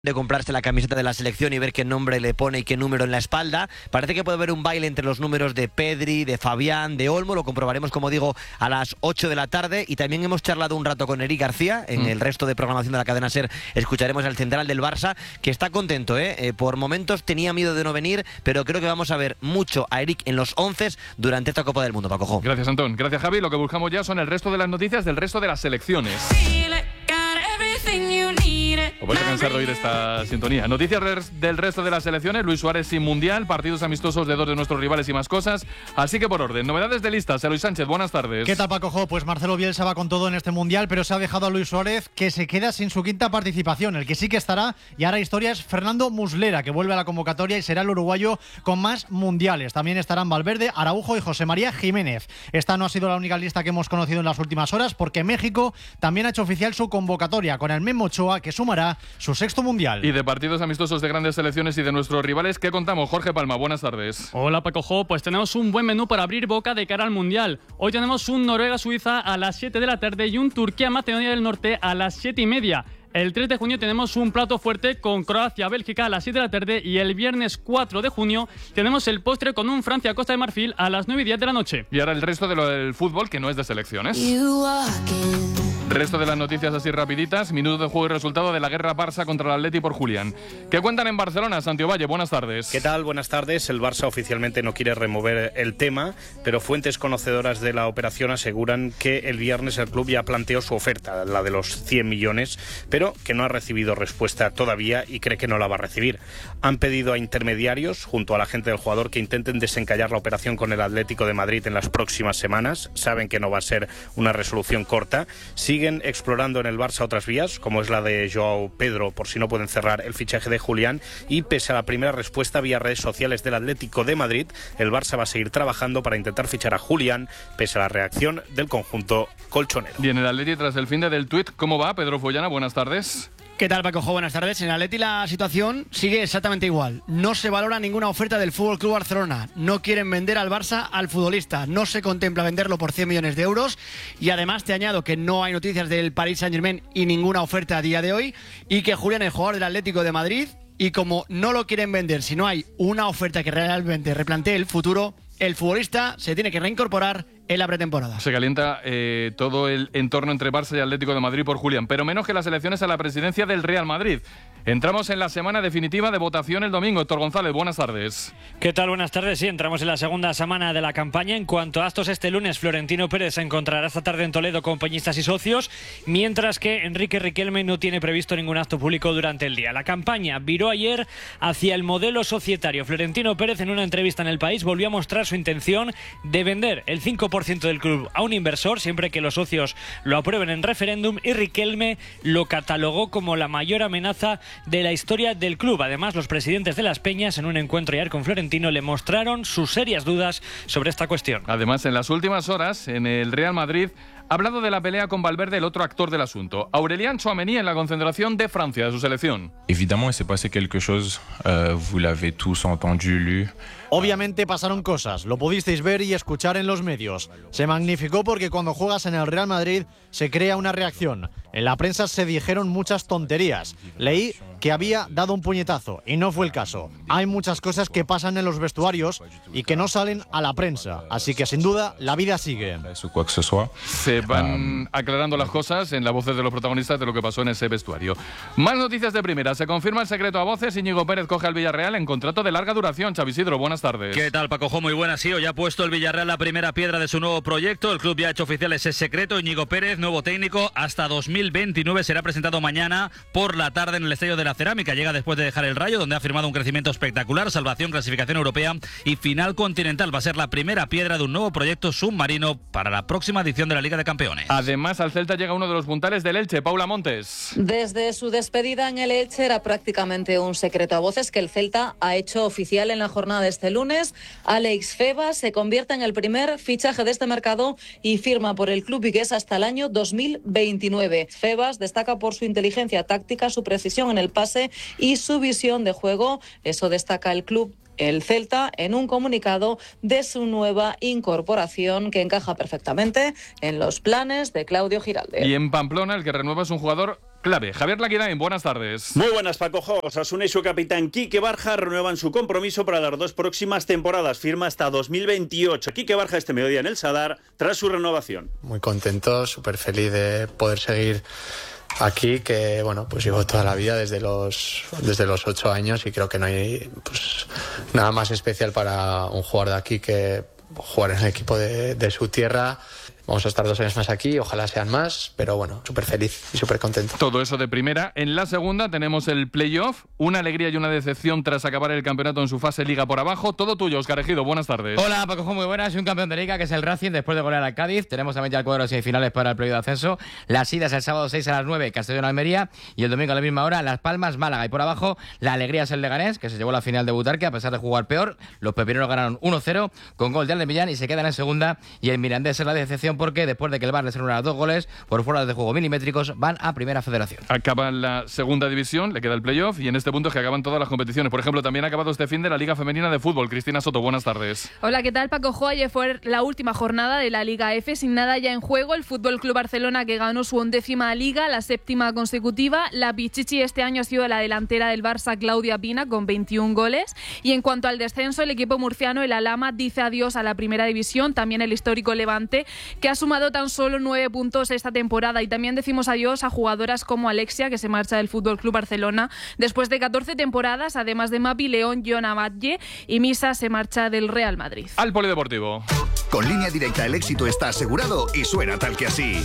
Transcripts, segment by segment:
de comprarse la camiseta de la selección y ver qué nombre le pone y qué número en la espalda. Parece que puede haber un baile entre los números de Pedri, de Fabián, de Olmo. Lo comprobaremos, como digo, a las 8 de la tarde. Y también hemos charlado un rato con Eric García. En el resto de programación de la cadena SER escucharemos al central del Barça, que está contento, por momentos tenía miedo de no venir, pero creo que vamos a ver mucho a Eric en los 11 durante esta Copa del Mundo, Paco. Gracias, Antón. Gracias, Javi. Lo que buscamos ya son el resto de las noticias del resto de las selecciones. Os vais a cansar de oír esta sintonía. Noticias del resto de las selecciones. Luis Suárez sin Mundial, partidos amistosos de dos de nuestros rivales y más cosas. Así que por orden, novedades de listas. Eloy Sánchez, buenas tardes. ¿Qué tal, Paco? Pues Marcelo Bielsa va con todo en este Mundial, pero se ha dejado a Luis Suárez, que se queda sin su quinta participación. El que sí que estará, y ahora historia, es Fernando Muslera, que vuelve a la convocatoria y será el uruguayo con más mundiales. También estarán Valverde, Araujo y José María Jiménez. Esta no ha sido la única lista que hemos conocido en las últimas horas, porque México también ha hecho oficial su convocatoria, con el Memo Ochoa, que sumará su sexto Mundial. Y de partidos amistosos de grandes selecciones y de nuestros rivales, ¿qué contamos? Jorge Palma, buenas tardes. Hola, Paco. Pues tenemos un buen menú para abrir boca de cara al Mundial. Hoy tenemos un Noruega-Suiza a las 7 de la tarde y un Turquía-Macedonia del Norte a las 7:30. El 3 de junio tenemos un plato fuerte con Croacia-Bélgica a las 7 de la tarde y el viernes 4 de junio tenemos el postre con un Francia-Costa de Marfil a las 9:10 de la noche. Y ahora el resto de lo del fútbol, que no es de selecciones. Resto de las noticias así rapiditas. Minuto de juego y resultado de la guerra Barça contra el Atleti por Julián. ¿Qué cuentan en Barcelona? Santiago Valle, buenas tardes. ¿Qué tal? Buenas tardes. El Barça oficialmente no quiere remover el tema, pero fuentes conocedoras de la operación aseguran que el viernes el club ya planteó su oferta, la de los 100 millones, pero que no ha recibido respuesta todavía y cree que no la va a recibir. Han pedido a intermediarios, junto a la gente del jugador, que intenten desencallar la operación con el Atlético de Madrid en las próximas semanas. Saben que no va a ser una resolución corta. Siguen explorando en el Barça otras vías, como es la de Joao Pedro, por si no pueden cerrar el fichaje de Julián, y pese a la primera respuesta vía redes sociales del Atlético de Madrid, el Barça va a seguir trabajando para intentar fichar a Julián, pese a la reacción del conjunto colchonero. Bien, el Atleti tras el fin del tuit, ¿cómo va? Pedro Follana, buenas tardes. ¿Qué tal, Paco? Buenas tardes. En el Atleti la situación sigue exactamente igual. No se valora ninguna oferta del FC Barcelona. No quieren vender al Barça al futbolista. No se contempla venderlo por 100 millones de euros. Y además te añado que no hay noticias del Paris Saint-Germain y ninguna oferta a día de hoy. Y que Julián, el jugador del Atlético de Madrid, y como no lo quieren vender, si no hay una oferta que realmente replantee el futuro, el futbolista se tiene que reincorporar en la pretemporada. Se calienta todo el entorno entre Barça y Atlético de Madrid por Julián, pero menos que las elecciones a la presidencia del Real Madrid. Entramos en la semana definitiva de votación el domingo. Héctor González, buenas tardes. ¿Qué tal? Buenas tardes. Sí, entramos en la segunda semana de la campaña. En cuanto a actos, este lunes Florentino Pérez se encontrará esta tarde en Toledo con peñistas y socios, mientras que Enrique Riquelme no tiene previsto ningún acto público durante el día. La campaña viró ayer hacia el modelo societario. Florentino Pérez, en una entrevista en El País, volvió a mostrar su intención de vender el 5% del club a un inversor, siempre que los socios lo aprueben en referéndum, y Riquelme lo catalogó como la mayor amenaza de la historia del club. Además, los presidentes de las peñas, en un encuentro ayer con Florentino, le mostraron sus serias dudas sobre esta cuestión. Además, en las últimas horas, en el Real Madrid, ha hablado de la pelea con Valverde, el otro actor del asunto. Aurélien Tchouaméni en la concentración de Francia, de su selección. Évidemment, s'est passé quelque chose, vous l'avez tous entendu, lu. Obviamente pasaron cosas, lo pudisteis ver y escuchar en los medios. Se magnificó porque cuando juegas en el Real Madrid se crea una reacción. En la prensa se dijeron muchas tonterías. Leí que había dado un puñetazo y no fue el caso. Hay muchas cosas que pasan en los vestuarios y que no salen a la prensa. Así que sin duda la vida sigue. Se van aclarando las cosas en las voces de los protagonistas de lo que pasó en ese vestuario. Más noticias de primera. Se confirma el secreto a voces. Íñigo Pérez coge al Villarreal en contrato de larga duración. Xavi Isidro, buenas tardes. ¿Qué tal, Paco? Muy buenas. Sí, hoy ha puesto el Villarreal la primera piedra de su nuevo proyecto. El club ya ha hecho oficial ese secreto. Íñigo Pérez, nuevo técnico, hasta 2029. Será presentado mañana por la tarde en el Estadio de la Cerámica. Llega después de dejar el Rayo, donde ha firmado un crecimiento espectacular, salvación, clasificación europea y final continental. Va a ser la primera piedra de un nuevo proyecto submarino para la próxima edición de la Liga de Campeones. Además, al Celta llega uno de los puntales del Elche, Paula Montes. Desde su despedida en el Elche era prácticamente un secreto a voces que el Celta ha hecho oficial en la jornada de este lunes. Alex Febas se convierte en el primer fichaje de este mercado y firma por el club vigués hasta el año 2029. Febas destaca por su inteligencia táctica, su precisión en el pase y su visión de juego. Eso destaca el club, el Celta, en un comunicado de su nueva incorporación que encaja perfectamente en los planes de Claudio Giralde. Y en Pamplona, el que renueva es un jugador clave. Javier Laquidain, buenas tardes. Muy buenas, Paco. Osasuna y su capitán Quique Barja renuevan su compromiso para las 2 próximas temporadas. Firma hasta 2028. Quique Barja este mediodía en el Sadar tras su renovación. Muy contento, súper feliz de poder seguir aquí, que bueno, pues llevo toda la vida desde los 8 años y creo que no hay pues nada más especial para un jugador de aquí que jugar en el equipo de su tierra. Vamos a estar 2 años más aquí, ojalá sean más, pero bueno, súper feliz y súper contento. Todo eso de primera. En la segunda tenemos el playoff, una alegría y una decepción tras acabar el campeonato en su fase Liga por abajo. Todo tuyo, Óscar Ejido, buenas tardes. Hola, Paco, muy buenas. Un campeón de Liga que es el Racing después de golear al Cádiz. Tenemos también ya el cuadro de semifinales para el playoff de ascenso. Las idas el sábado 6 a las 9, Castellón-Almería, y el domingo a la misma hora, Las Palmas, Málaga. Y por abajo, la alegría es el Leganés, que se llevó la final de Butarque a pesar de jugar peor. Los pepineros ganaron 1-0 con gol de Alde Millán y se quedan en segunda. Y el Mirandés es la decepción porque después de que el Bar les anularon 2 goles por fuera de juego milimétricos, van a Primera Federación. Acaba la segunda división, le queda el playoff y en este punto es que acaban todas las competiciones. Por ejemplo, también ha acabado este fin de la Liga Femenina de Fútbol. Cristina Soto, buenas tardes. Hola, ¿qué tal, Paco? Ayer fue la última jornada de la Liga F, sin nada ya en juego. El Fútbol Club Barcelona, que ganó su 11ª Liga, la 7ª consecutiva. La Pichichi este año ha sido la delantera del Barça, Claudia Pina, con 21 goles. Y en cuanto al descenso, el equipo murciano, el Alhama, dice adiós a la Primera División. También el histórico Levante, que ha sumado tan solo 9 puntos esta temporada. Y también decimos adiós a jugadoras como Alexia, que se marcha del Fútbol Club Barcelona después de 14 temporadas, además de Mapi León, Jona Batlle, y Misa se marcha del Real Madrid. Al Polideportivo. Con Línea Directa el éxito está asegurado y suena tal que así.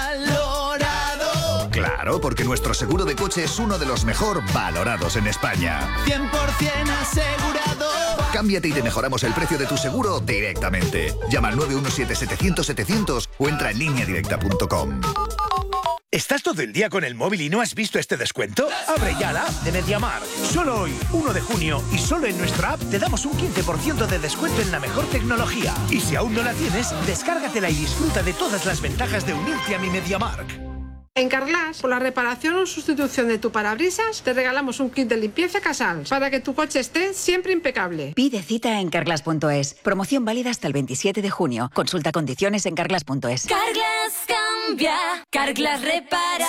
¡Valorado! Claro, porque nuestro seguro de coche es uno de los mejor valorados en España. 100% asegurado. Cámbiate y te mejoramos el precio de tu seguro directamente. Llama al 917-700-700 o entra en lineadirecta.com. ¿Estás todo el día con el móvil y no has visto este descuento? Abre ya la app de MediaMarkt. Solo hoy, 1 de junio, y solo en nuestra app te damos un 15% de descuento en la mejor tecnología. Y si aún no la tienes, descárgatela y disfruta de todas las ventajas de unirte a mi MediaMarkt. En Carglass, por la reparación o sustitución de tu parabrisas, te regalamos un kit de limpieza Casals para que tu coche esté siempre impecable. Pide cita en carglass.es. Promoción válida hasta el 27 de junio. Consulta condiciones en carglass.es. Carglass cambia, Carglass repara.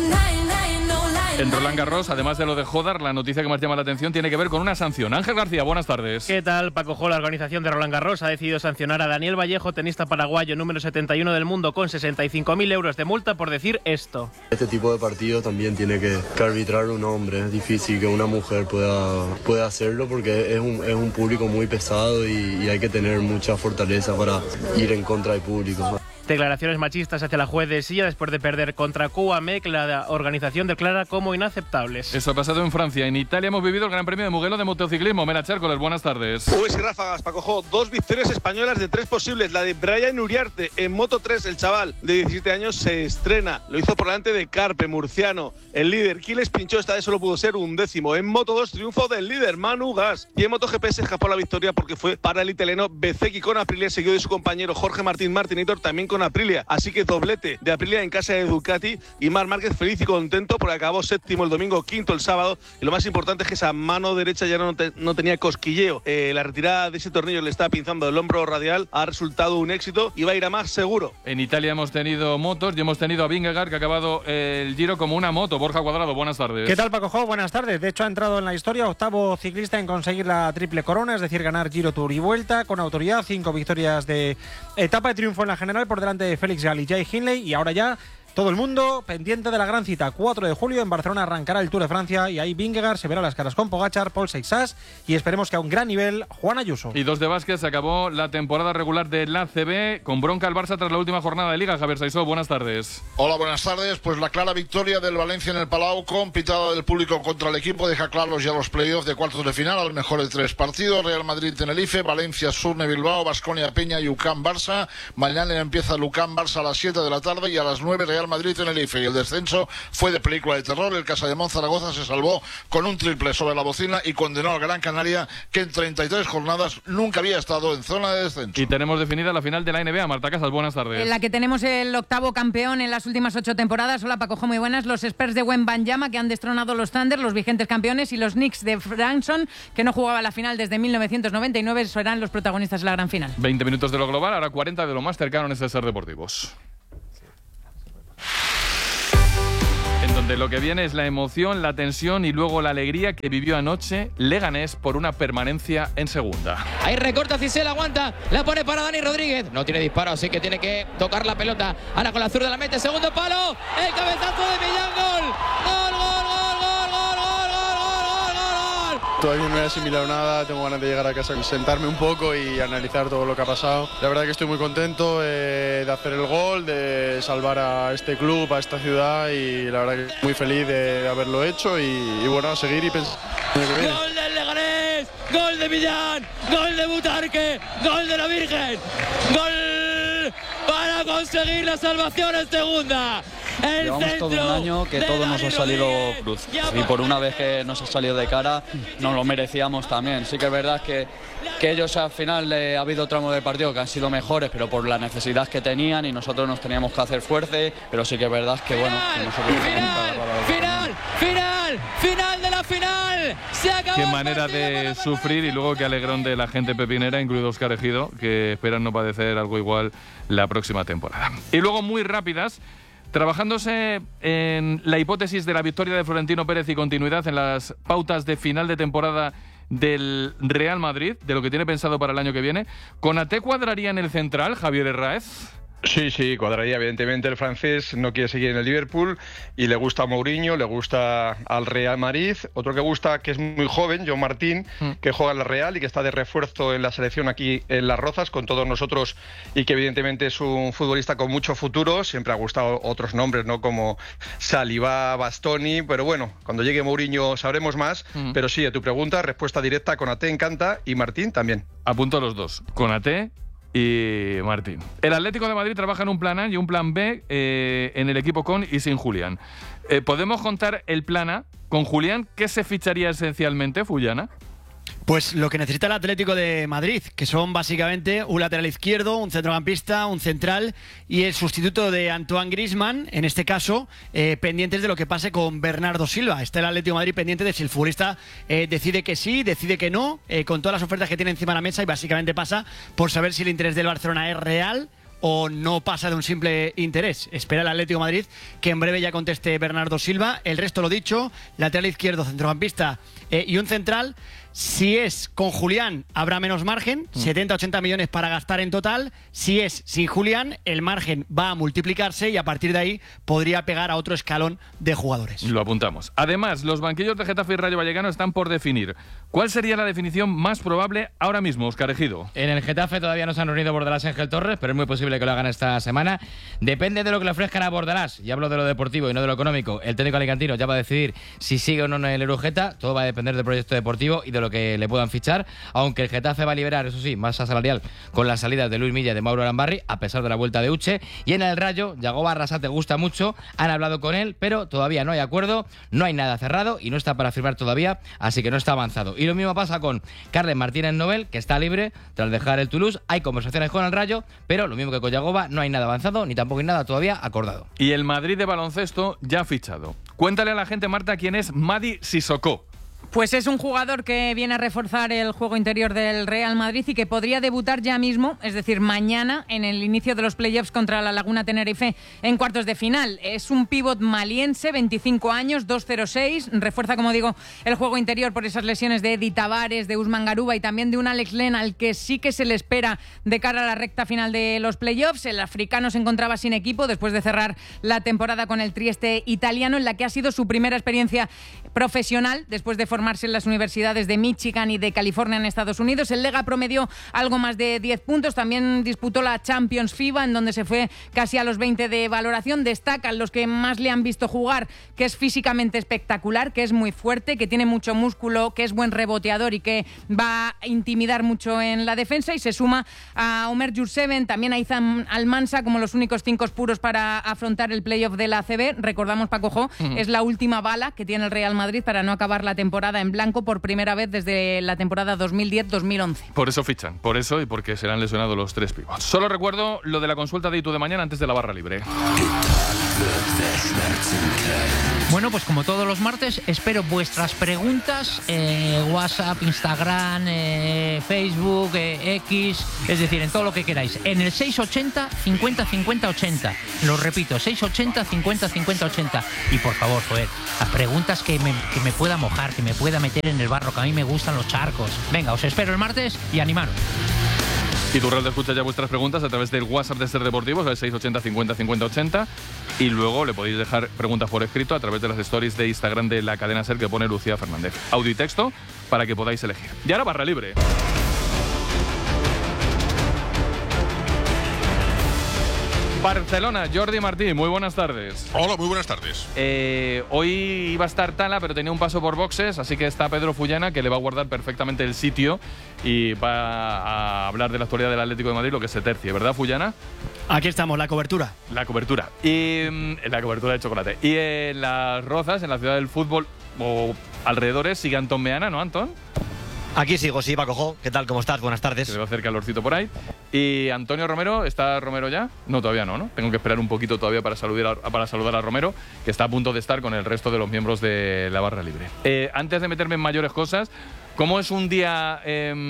En Roland Garros, además de lo de Jodar, la noticia que más llama la atención tiene que ver con una sanción. Ángel García, buenas tardes. ¿Qué tal, Paco? La organización de Roland Garros ha decidido sancionar a Daniel Vallejo, tenista paraguayo número 71 del mundo, con 65.000 euros de multa por decir esto. Este tipo de partidos también tiene que arbitrar un hombre. Es difícil que una mujer pueda hacerlo porque es un público muy pesado y hay que tener mucha fortaleza para ir en contra del público. Declaraciones machistas hacia la juez de Silla después de perder contra Couamé, que la organización declara como inaceptables. Eso ha pasado en Francia. En Italia hemos vivido el Gran Premio de Mugello de motociclismo. Mera Chércoles, buenas tardes. Pues y ráfagas, Paco. 2 victorias españolas de 3 posibles. La de Brian Uriarte en Moto 3, el chaval de 17 años se estrena. Lo hizo por delante de Carpe, murciano. El líder, Quiles pinchó, esta vez solo pudo ser 11º. En Moto 2, triunfo del líder, Manu Gas. Y en MotoGP se escapó la victoria porque fue para el italiano Bezzecchi con Aprilia, seguido de su compañero Jorge Martín Martinator, también con Aprilia. Así que doblete de Aprilia en casa de Ducati y Marc Márquez feliz y contento porque acabó 7º el domingo, 5º el sábado, y lo más importante es que esa mano derecha ya no tenía cosquilleo. La retirada de ese tornillo le estaba pinzando el hombro radial, ha resultado un éxito y va a ir a más seguro. En Italia hemos tenido motos y hemos tenido a Vingegaard, que ha acabado el Giro como una moto. Borja Cuadrado, buenas tardes. ¿Qué tal, Paco? Buenas tardes. De hecho, ha entrado en la historia, 8º ciclista en conseguir la triple corona, es decir, ganar Giro, Tour y Vuelta con autoridad, 5 victorias de etapa de triunfo en la general por delante de Félix Gall y Jay Hindley, y ahora ya todo el mundo pendiente de la gran cita. 4 de julio en Barcelona arrancará el Tour de Francia y ahí Vingegaard se verá las caras con Pogačar, Paul Seixas y esperemos que a un gran nivel Juan Ayuso. Y 2 de básquet, se acabó la temporada regular de la ACB con bronca al Barça tras la última jornada de Liga. Javier Saisó, buenas tardes. Hola, buenas tardes. Pues la clara victoria del Valencia en el Palau con pitada del público contra el equipo deja claros ya los playoffs de cuartos de final al mejor de 3 partidos. Real Madrid-Tenerife, Valencia-Surne-Bilbao, Baskonia-Peña y UCAM-Barça. Mañana empieza el UCAM-Barça a las 7 de la tarde y a las 9 Real Madrid-Tenerife. Y el descenso fue de película de terror. El Casademón Zaragoza se salvó con un triple sobre la bocina y condenó al Gran Canaria, que en 33 jornadas nunca había estado en zona de descenso. Y tenemos definida la final de la NBA. Marta Casas, buenas tardes. En la que tenemos el 8º campeón en las últimas 8 temporadas. Hola, Paco, muy buenas. Los Spurs de Wembanyama, que han destronado los Thunder, los vigentes campeones, y los Knicks de Branson, que no jugaba la final desde 1999, serán los protagonistas de la gran final. 20 minutos de lo global, ahora 40 de lo más cercano en Ser Deportivos. En donde de lo que viene es la emoción, la tensión y luego la alegría que vivió anoche Leganés por una permanencia en segunda. Ahí recorta Cisel, aguanta, la pone para Dani Rodríguez. No tiene disparo, así que tiene que tocar la pelota. Ahora con la zurda la mete, segundo palo, el cabezazo de Millán, gol. ¡Gol, gol, gol, gol, gol, gol, gol, gol, gol! Todavía no he asimilado nada, tengo ganas de llegar a casa, sentarme un poco y analizar todo lo que ha pasado. La verdad que estoy muy contento de hacer el gol, de salvar a este club, a esta ciudad y la verdad que muy feliz de haberlo hecho y bueno, a seguir y pensar. ¡Gol del Leganés! ¡Gol de Millán! ¡Gol de Butarque! ¡Gol de la Virgen! ¡Gol para conseguir la salvación en segunda! Llevamos todo un año que todo nos ha salido cruz y por una vez que nos ha salido de cara nos lo merecíamos también. Sí que es verdad que ellos al final ha habido tramos del partido que han sido mejores, pero por la necesidad que tenían y nosotros nos teníamos que hacer fuerte, pero sí que es verdad que bueno, que nosotros ¡Final de la final! ¡Se acabó! Qué manera de sufrir y luego qué alegrón de la gente pepinera, incluido Óscar Ejido, que esperan no padecer algo igual la próxima temporada. Y luego muy rápidas, trabajándose en la hipótesis de la victoria de Florentino Pérez y continuidad en las pautas de final de temporada del Real Madrid, de lo que tiene pensado para el año que viene, ¿Konaté cuadraría en el central, Javier Herráez? Sí, cuadraría. Evidentemente el francés no quiere seguir en el Liverpool y le gusta a Mourinho, le gusta al Real Madrid. Otro que gusta, que es muy joven, Joan Martín, que juega en la Real y que está de refuerzo en la selección aquí en Las Rozas con todos nosotros y que evidentemente es un futbolista con mucho futuro. Siempre ha gustado otros nombres, ¿no? Como Saliba, Bastoni, pero bueno, cuando llegue Mourinho sabremos más. Pero sí, a tu pregunta, respuesta directa, Konaté encanta y Martín también. Apunto a los dos, Konaté y Martín. El Atlético de Madrid trabaja en un plan A y un plan B en el equipo con y sin Julián. ¿Podemos contar el plan A con Julián? ¿Qué se ficharía esencialmente, Fullana? Pues lo que necesita el Atlético de Madrid, que son básicamente un lateral izquierdo, un centrocampista, un central y el sustituto de Antoine Griezmann, en este caso, pendientes de lo que pase con Bernardo Silva. Está el Atlético de Madrid pendiente de si el futbolista decide que sí, decide que no, con todas las ofertas que tiene encima de la mesa y básicamente pasa por saber si el interés del Barcelona es real o no pasa de un simple interés. Espera el Atlético de Madrid que en breve ya conteste Bernardo Silva. El resto lo dicho, lateral izquierdo, centrocampista y un central. Si es con Julián, habrá menos margen, 70-80 millones para gastar en total. Si es sin Julián, el margen va a multiplicarse y a partir de ahí podría pegar a otro escalón de jugadores. Lo apuntamos. Además, los banquillos de Getafe y Rayo Vallecano están por definir. ¿Cuál sería la definición más probable ahora mismo, Óscar Ejido? En el Getafe todavía no se han reunido Bordalás y Ángel Torres, pero es muy posible que lo hagan esta semana. Depende de lo que le ofrezcan a Bordalás. Y hablo de lo deportivo y no de lo económico. El técnico alicantino ya va a decidir si sigue o no en el Eurogeta. Todo va a depender del proyecto deportivo y de lo que le puedan fichar, aunque el Getafe va a liberar, eso sí, masa salarial con las salidas de Luis Milla y de Mauro Arambarri, a pesar de la vuelta de Uche. Y en el Rayo, Yagoba Arrasate gusta mucho, han hablado con él, pero todavía no hay acuerdo, no hay nada cerrado y no está para firmar todavía, así que no está avanzado. Y lo mismo pasa con Carles Martínez Nobel, que está libre tras dejar el Toulouse. Hay conversaciones con el Rayo, pero lo mismo que con Yagoba, no hay nada avanzado, ni tampoco hay nada todavía acordado. Y el Madrid de baloncesto ya ha fichado. Cuéntale a la gente, Marta, quién es Mady Sissoko. Pues es un jugador que viene a reforzar el juego interior del Real Madrid y que podría debutar ya mismo, es decir, mañana, en el inicio de los playoffs contra la Laguna Tenerife en cuartos de final. Es un pívot maliense, 25 años, 2'06", refuerza, como digo, el juego interior por esas lesiones de Eddie Tavares, de Usman Garuba y también de un Alex Len, al que sí que se le espera de cara a la recta final de los playoffs. El africano se encontraba sin equipo después de cerrar la temporada con el Trieste italiano, en la que ha sido su primera experiencia profesional después de formarse en las universidades de Michigan y de California en Estados Unidos. El Lega promedió algo más de 10 puntos, también disputó la Champions FIBA, en donde se fue casi a los 20 de valoración. Destacan los que más le han visto jugar, que es físicamente espectacular, que es muy fuerte, que tiene mucho músculo, que es buen reboteador y que va a intimidar mucho en la defensa, y se suma a Omer Jurseven, también a Izan Almansa como los únicos 5 puros para afrontar el playoff de la ACB. Recordamos, Paco Jo, es la última bala que tiene el Real Madrid para no acabar la temporada en blanco por primera vez desde la temporada 2010-2011. Por eso fichan, por eso y porque serán lesionados los 3 pivots. Solo recuerdo lo de la consulta de ITU de mañana antes de la barra libre. Bueno, pues como todos los martes, espero vuestras preguntas, WhatsApp, Instagram, Facebook, X, es decir, en todo lo que queráis. En el 680 50 50 80. Lo repito, 680 50 50 80. Y por favor, joder, a preguntas que me pueda mojar, que me pueda meter en el barro, que a mí me gustan los charcos. Venga, os espero el martes y animaros. Y Turral escucha ya vuestras preguntas a través del WhatsApp de Ser Deportivos, al 680 50 50 80. Y luego le podéis dejar preguntas por escrito a través de las stories de Instagram de la cadena Ser que pone Lucía Fernández. Audio y texto para que podáis elegir. Y ahora barra libre. Barcelona, Jordi Martí, muy buenas tardes. Hola, muy buenas tardes. Hoy iba a estar Tala, pero tenía un paso por boxes, así que está Pedro Fullana, que le va a guardar perfectamente el sitio y va a hablar de la actualidad del Atlético de Madrid, lo que se tercie, ¿verdad, Fullana? Aquí estamos, la cobertura. La cobertura. Y la cobertura de chocolate. Y en Las Rozas, en la ciudad del fútbol o alrededores, sigue Antón Meana, ¿no, Antón? Aquí sigo, sí, Paco Jo. ¿Qué tal? ¿Cómo estás? Buenas tardes. Se le va a hacer calorcito por ahí. ¿Y Antonio Romero? ¿Está Romero ya? No, todavía no, ¿no? Tengo que esperar un poquito todavía para saludar a Romero, que está a punto de estar con el resto de los miembros de la barra libre. Antes de meterme en mayores cosas, ¿cómo es un día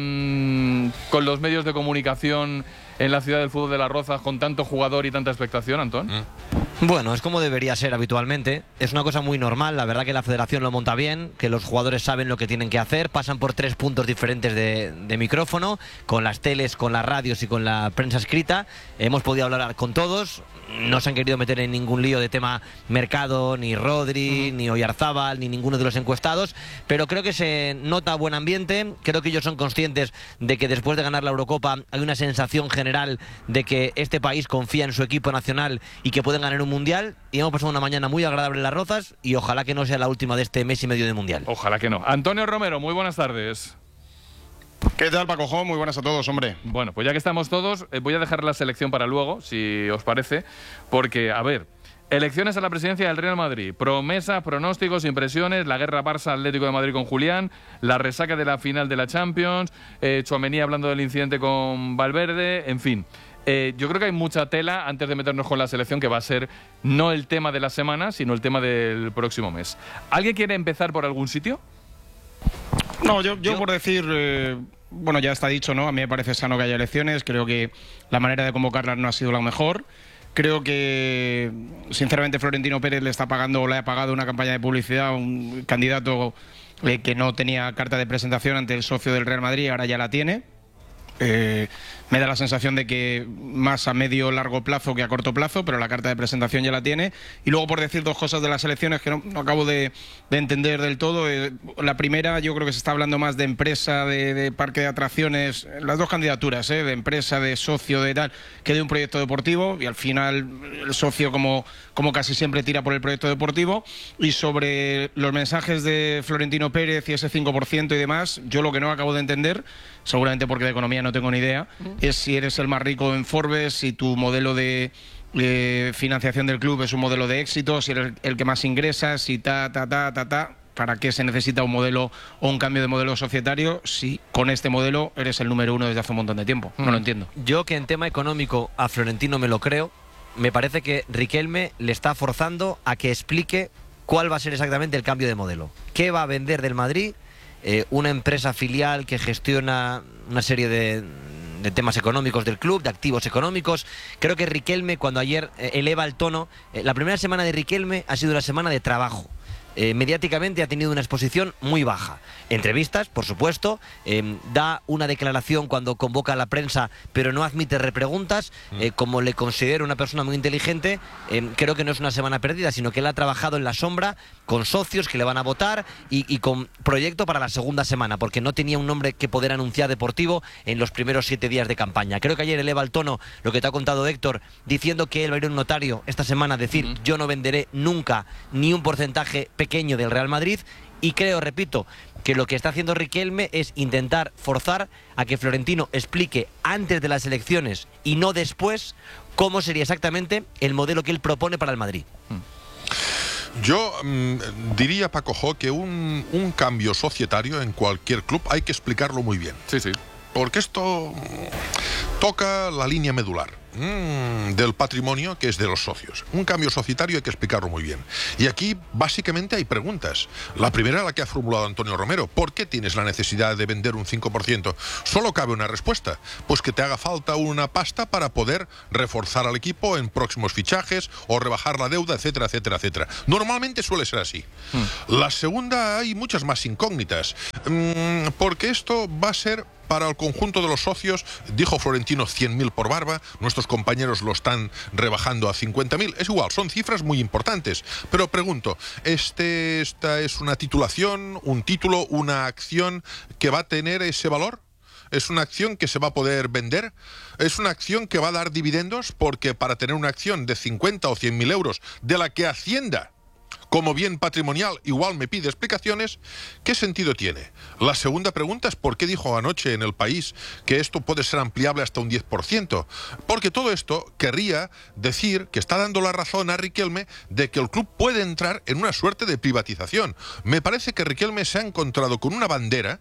con los medios de comunicación en la ciudad del fútbol de Las Rozas con tanto jugador y tanta expectación, Antón? Bueno, es como debería ser habitualmente. Es una cosa muy normal. La verdad que la federación lo monta bien, que los jugadores saben lo que tienen que hacer, pasan por 3 puntos diferentes de micrófono, con las teles, con las radios y con la prensa escrita. Hemos podido hablar con todos. No se han querido meter en ningún lío de tema mercado, ni Rodri, ni Oyarzábal, ni ninguno de los encuestados, pero creo que se nota buen ambiente. Creo que ellos son conscientes de que después de ganar la Eurocopa hay una sensación general de que este país confía en su equipo nacional y que pueden ganar un Mundial, y hemos pasado una mañana muy agradable en Las Rozas y ojalá que no sea la última de este mes y medio de Mundial. Ojalá que no. Antonio Romero, muy buenas tardes. ¿Qué tal, Paco Jo? Muy buenas a todos, hombre. Bueno, pues ya que estamos todos, voy a dejar la selección para luego, si os parece, porque, a ver, elecciones a la presidencia del Real Madrid, promesas, pronósticos, impresiones, la guerra Barça-Atlético de Madrid con Julián, la resaca de la final de la Champions, Tchouaméni hablando del incidente con Valverde, en fin. Yo creo que hay mucha tela antes de meternos con la selección, que va a ser no el tema de la semana, sino el tema del próximo mes. ¿Alguien quiere empezar por algún sitio? No, yo por decir, bueno, ya está dicho, ¿no? A mí me parece sano que haya elecciones, creo que la manera de convocarlas no ha sido la mejor. Creo que, sinceramente, Florentino Pérez le está pagando o le ha pagado una campaña de publicidad a un candidato que no tenía carta de presentación ante el socio del Real Madrid, ahora ya la tiene. Me da la sensación de que más a medio o largo plazo que a corto plazo, pero la carta de presentación ya la tiene. Y luego, por decir 2 cosas de las elecciones que no acabo de entender del todo. La primera, yo creo que se está hablando más de empresa, de parque de atracciones, las 2 candidaturas, de empresa, de socio, de tal, que de un proyecto deportivo. Y al final el socio, como casi siempre, tira por el proyecto deportivo. Y sobre los mensajes de Florentino Pérez y ese 5% y demás, yo lo que no acabo de entender, seguramente porque de economía no tengo ni idea, es si eres el más rico en Forbes, si tu modelo de financiación del club es un modelo de éxito, si eres el que más ingresa, si ¿para qué se necesita un modelo o un cambio de modelo societario si con este modelo eres el número 1 desde hace un montón de tiempo? No lo entiendo. Yo, que en tema económico a Florentino me lo creo, me parece que Riquelme le está forzando a que explique cuál va a ser exactamente el cambio de modelo. ¿Qué va a vender del Madrid? Una empresa filial que gestiona una serie de temas económicos del club, de activos económicos. Creo que Riquelme, cuando ayer eleva el tono, la primera semana de Riquelme ha sido una semana de trabajo. Mediáticamente ha tenido una exposición muy baja. Entrevistas, por supuesto, da una declaración cuando convoca a la prensa, pero no admite repreguntas. Como le considero una persona muy inteligente, creo que no es una semana perdida, sino que él ha trabajado en la sombra con socios que le van a votar y con proyecto para la segunda semana, porque no tenía un nombre que poder anunciar deportivo en los primeros 7 días de campaña. Creo que ayer eleva el tono, lo que te ha contado Héctor, diciendo que él va a ir a un notario esta semana a decir yo no venderé nunca ni un porcentaje pequeño del Real Madrid. Y creo, repito, que lo que está haciendo Riquelme es intentar forzar a que Florentino explique antes de las elecciones y no después cómo sería exactamente el modelo que él propone para el Madrid. Yo diría, Paco Jo, que un cambio societario en cualquier club hay que explicarlo muy bien. Sí, sí. Porque esto toca la línea medular. del patrimonio que es de los socios. Un cambio societario hay que explicarlo muy bien. Y aquí básicamente hay preguntas. La primera, la que ha formulado Antonio Romero: ¿por qué tienes la necesidad de vender un 5%? Solo cabe una respuesta: pues que te haga falta una pasta para poder reforzar al equipo en próximos fichajes o rebajar la deuda, etcétera, etcétera, etcétera. Normalmente suele ser así. La segunda, hay muchas más incógnitas, porque esto va a ser para el conjunto de los socios. Dijo Florentino 100.000 por barba, nuestros compañeros lo están rebajando a 50.000. Es igual, son cifras muy importantes. Pero pregunto, ¿esta es una titulación, un título, una acción que va a tener ese valor? ¿Es una acción que se va a poder vender? ¿Es una acción que va a dar dividendos? Porque para tener una acción de 50 o 100.000 euros, de la que Hacienda, como bien patrimonial, igual me pide explicaciones, ¿qué sentido tiene? La segunda pregunta es: ¿por qué dijo anoche en El País que esto puede ser ampliable hasta un 10%? Porque todo esto querría decir que está dando la razón a Riquelme de que el club puede entrar en una suerte de privatización. Me parece que Riquelme se ha encontrado con una bandera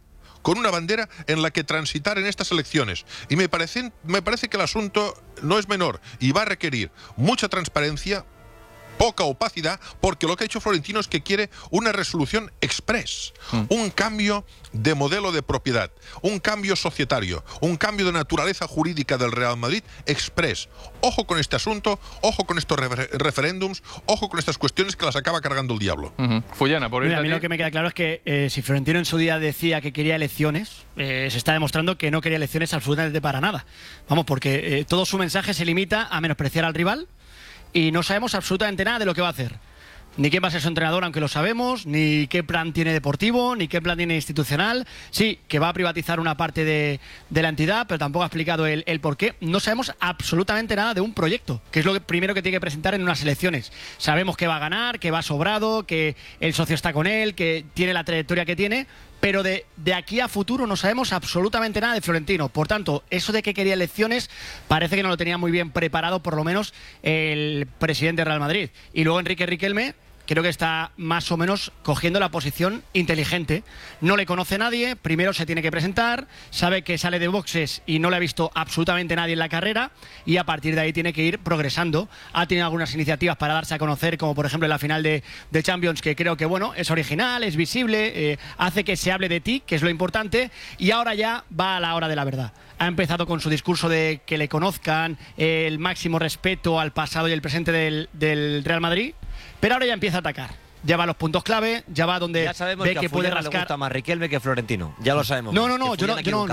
en la que transitar en estas elecciones. Y me parece que el asunto no es menor y va a requerir mucha transparencia, poca opacidad, porque lo que ha hecho Florentino es que quiere una resolución express, un cambio de modelo de propiedad, un cambio societario, un cambio de naturaleza jurídica del Real Madrid express. Ojo con este asunto, ojo con estos referéndums, ojo con estas cuestiones que las acaba cargando el diablo. Fullana, por Mira, a mí lo que me queda claro es que si Florentino en su día decía que quería elecciones, se está demostrando que no quería elecciones absolutamente para nada. Vamos, porque todo su mensaje se limita a menospreciar al rival, y no sabemos absolutamente nada de lo que va a hacer. Ni quién va a ser su entrenador, aunque lo sabemos, ni qué plan tiene deportivo, ni qué plan tiene institucional. Sí, que va a privatizar una parte de la entidad, pero tampoco ha explicado el por qué. No sabemos absolutamente nada de un proyecto, que es lo primero que tiene que presentar en unas elecciones. Sabemos que va a ganar, que va sobrado, que el socio está con él, que tiene la trayectoria que tiene, pero de aquí a futuro no sabemos absolutamente nada de Florentino. Por tanto, eso de que quería elecciones parece que no lo tenía muy bien preparado, por lo menos el presidente del Real Madrid. Y luego Enrique Riquelme creo que está más o menos cogiendo la posición inteligente. No le conoce nadie, primero se tiene que presentar, sabe que sale de boxes y no le ha visto absolutamente nadie en la carrera, y a partir de ahí tiene que ir progresando. Ha tenido algunas iniciativas para darse a conocer, como por ejemplo en la final de Champions, que creo que bueno, es original, es visible, hace que se hable de ti, que es lo importante, y ahora ya va a la hora de la verdad. Ha empezado con su discurso de que le conozcan, el máximo respeto al pasado y el presente del Real Madrid, pero ahora ya empieza a atacar. Ya va a los puntos clave, ya va donde ya sabemos ve que que puede le rascar. gusta más Riquelme que Florentino. Ya lo sabemos. No, yo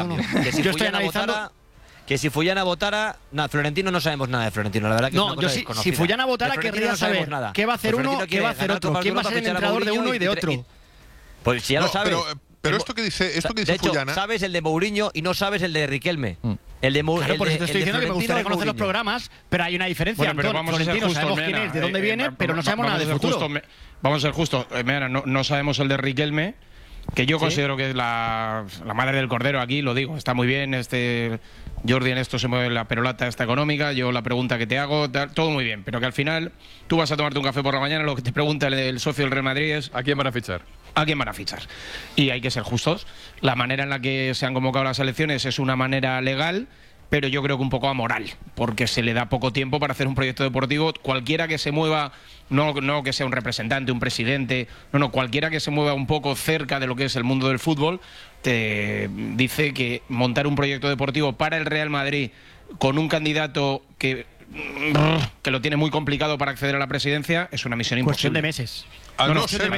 estoy analizando. Que si Fullana votara, Florentino no sabemos nada de Florentino, la verdad que es una cosa desconocida. Si Fullana votara querría saber qué va a hacer uno, qué va a hacer otro, quién va a ser el entrenador de uno y de otro. Pues si ya lo sabes. Pero esto que dice Fullana, sabes el de Mourinho y no sabes el de Riquelme. Claro, por eso te estoy diciendo que me gustaría conocer los programas, pero hay una diferencia. Bueno, pero vamos Florentino, a ser justos, sabemos quién es, de dónde viene, pero no sabemos nada de futuro. Vamos a ser justos. No sabemos el de Riquelme, que yo considero que es la madre del cordero aquí, lo digo. Está muy bien, Jordi en esto se mueve la perolata esta económica, yo la pregunta que te hago, todo muy bien, pero que al final tú vas a tomarte un café por la mañana, lo que te pregunta el socio del Real Madrid es ¿a quién van a fichar? ¿A quién van a fichar? Y hay que ser justos. La manera en la que se han convocado las elecciones es una manera legal, pero yo creo que un poco amoral, porque se le da poco tiempo para hacer un proyecto deportivo. Cualquiera que se mueva, no que sea un representante, un presidente, cualquiera que se mueva un poco cerca de lo que es el mundo del fútbol, te dice que montar un proyecto deportivo para el Real Madrid con un candidato que lo tiene muy complicado para acceder a la presidencia es una misión imposible. Cuestión de meses. A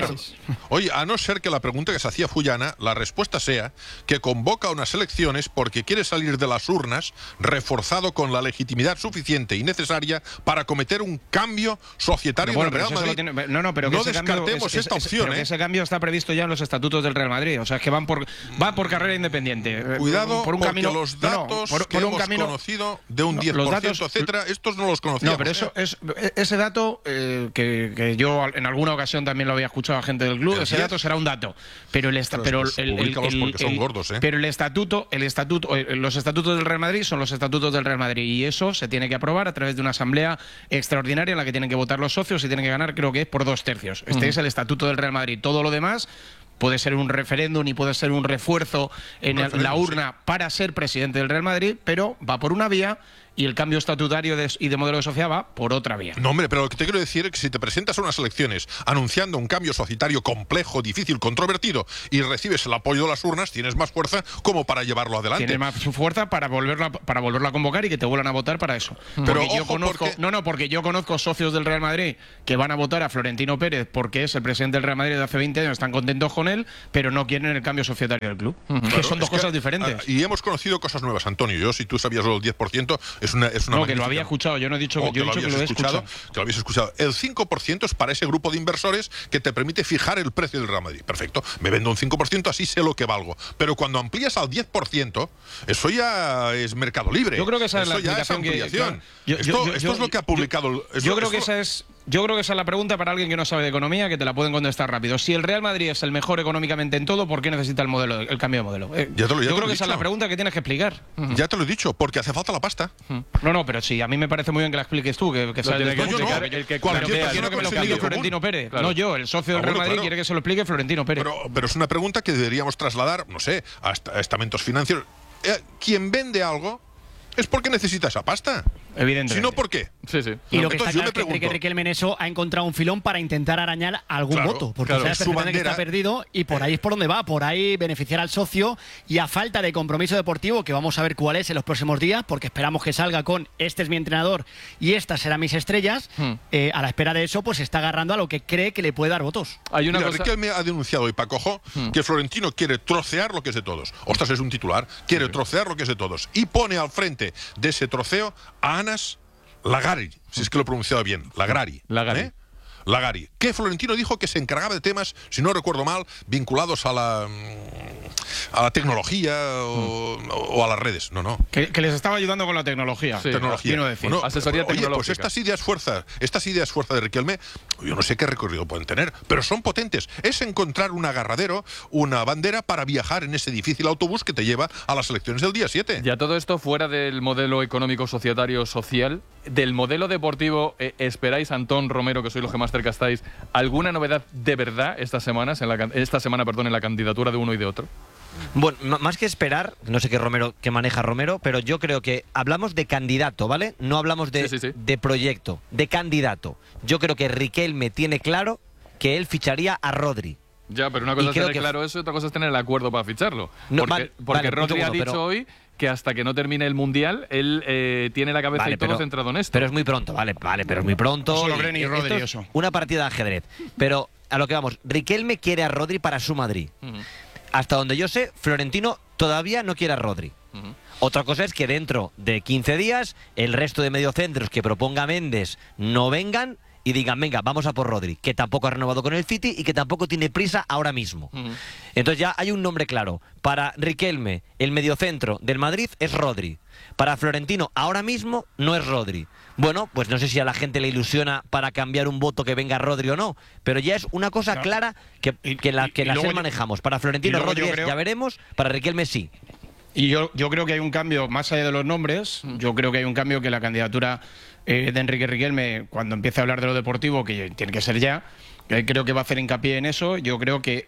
no ser que la pregunta que se hacía Fullana, la respuesta sea que convoca unas elecciones porque quiere salir de las urnas reforzado con la legitimidad suficiente y necesaria para cometer un cambio societario en el Real Madrid. No descartemos esta opción. Pero que ese cambio está previsto ya en los estatutos del Real Madrid. O sea, es que va por carrera independiente. Cuidado, por un porque camino, los datos que hemos conocido de un 10%, etcétera, estos no los conocíamos. No, pero ese dato que yo en alguna ocasión también lo había escuchado a gente del club, ese dato será un dato, pero los estatutos del Real Madrid son los estatutos del Real Madrid, y eso se tiene que aprobar a través de una asamblea extraordinaria en la que tienen que votar los socios y tienen que ganar, creo que es por 2/3. Este es el estatuto del Real Madrid. Todo lo demás puede ser un referéndum y puede ser un refuerzo en la urna para ser presidente del Real Madrid, pero va por una vía y el cambio estatutario y de modelo de sociedad va por otra vía. No, hombre, pero lo que te quiero decir es que si te presentas a unas elecciones anunciando un cambio societario complejo, difícil, controvertido y recibes el apoyo de las urnas, tienes más fuerza como para llevarlo adelante. Tienes más fuerza para volverlo a convocar y que te vuelvan a votar para eso. Pero porque yo conozco socios del Real Madrid que van a votar a Florentino Pérez porque es el presidente del Real Madrid de hace 20 años, están contentos con él, pero no quieren el cambio societario del club. Que son dos cosas diferentes. Y hemos conocido cosas nuevas, Antonio. Yo, si tú sabías lo del 10%, es una no, que lo había escuchado. Yo no he dicho que lo he escuchado. Que lo habías escuchado. El 5% es para ese grupo de inversores que te permite fijar el precio del Real Madrid. Perfecto. Me vendo un 5%, así sé lo que valgo. Pero cuando amplías al 10%, eso ya es mercado libre. Yo creo que esa es la ampliación. Esto es lo que ha publicado. Yo creo que esa es la pregunta para alguien que no sabe de economía, que te la pueden contestar rápido. Si el Real Madrid es el mejor económicamente en todo, ¿por qué necesita el cambio de modelo? Yo creo que esa es la pregunta que tienes que explicar. Ya te lo he dicho, porque hace falta la pasta. No, pero sí, a mí me parece muy bien que la expliques tú, que sabes de esto. Quiero que me lo explique Florentino Pérez. Claro. No yo, el socio del Real Madrid quiere que se lo explique Florentino Pérez. Pero es una pregunta que deberíamos trasladar, no sé, a estamentos financieros. Quien vende algo es porque necesita esa pasta. Evidentemente. Si no, ¿por qué? Sí, sí. Y lo que está claro es que Enrique Riquelme en eso ha encontrado un filón para intentar arañar algún voto. Porque sabe perfectamente que está perdido y por ahí es por donde va. Por ahí beneficiar al socio y a falta de compromiso deportivo, que vamos a ver cuál es en los próximos días, porque esperamos que salga con este es mi entrenador y estas serán mis estrellas. A la espera de eso, pues se está agarrando a lo que cree que le puede dar votos. Riquelme ha denunciado hoy, Paco, que Florentino quiere trocear lo que es de todos. Ostras, es un titular. Quiere trocear lo que es de todos. Y pone al frente de ese troceo a Anas Lagari, si es que lo he pronunciado bien, Lagari. Lagari, que Florentino dijo que se encargaba de temas, si no recuerdo mal, vinculados a la tecnología o a las redes. No. Que les estaba ayudando con la tecnología. Sí, tecnología. Bueno, asesoría tecnológica. Pues estas ideas fuerza de Riquelme, yo no sé qué recorrido pueden tener, pero son potentes. Es encontrar un agarradero, una bandera para viajar en ese difícil autobús que te lleva a las elecciones del día 7. Ya todo esto fuera del modelo económico societario social, del modelo deportivo, ¿esperáis, Antón, Romero, que sois los que más cerca estáis, alguna novedad de verdad esta semana en la candidatura de uno y de otro? Bueno, más que esperar, no sé qué maneja Romero, pero yo creo que hablamos de candidato, ¿vale? No hablamos de proyecto, de candidato. Yo creo que Riquelme tiene claro que él ficharía a Rodri. Ya, pero una cosa es tener claro eso y otra cosa es tener el acuerdo para ficharlo. Porque Rodri ha dicho hoy que hasta que no termine el Mundial, él tiene la cabeza todo centrado en esto. Pero es muy pronto, pero es muy pronto. Solo Breni y Rodri, eso. Una partida de ajedrez. Pero a lo que vamos, Riquelme quiere a Rodri para su Madrid. Hasta donde yo sé, Florentino todavía no quiere a Rodri. Otra cosa es que dentro de 15 días, el resto de mediocentros que proponga Méndez no vengan y digan, venga, vamos a por Rodri, que tampoco ha renovado con el City y que tampoco tiene prisa ahora mismo. Entonces ya hay un nombre claro. Para Riquelme, el mediocentro del Madrid es Rodri. Para Florentino, ahora mismo, no es Rodri. Bueno, pues no sé si a la gente le ilusiona para cambiar un voto que venga Rodri o no, pero ya es una cosa clara que la manejamos. Para Florentino, Rodri ya veremos, para Riquelme sí. Y yo creo que hay un cambio, más allá de los nombres, yo creo que hay un cambio que la candidatura de Enrique Riquelme, cuando empiece a hablar de lo deportivo, que tiene que ser ya, creo que va a hacer hincapié en eso. Yo creo que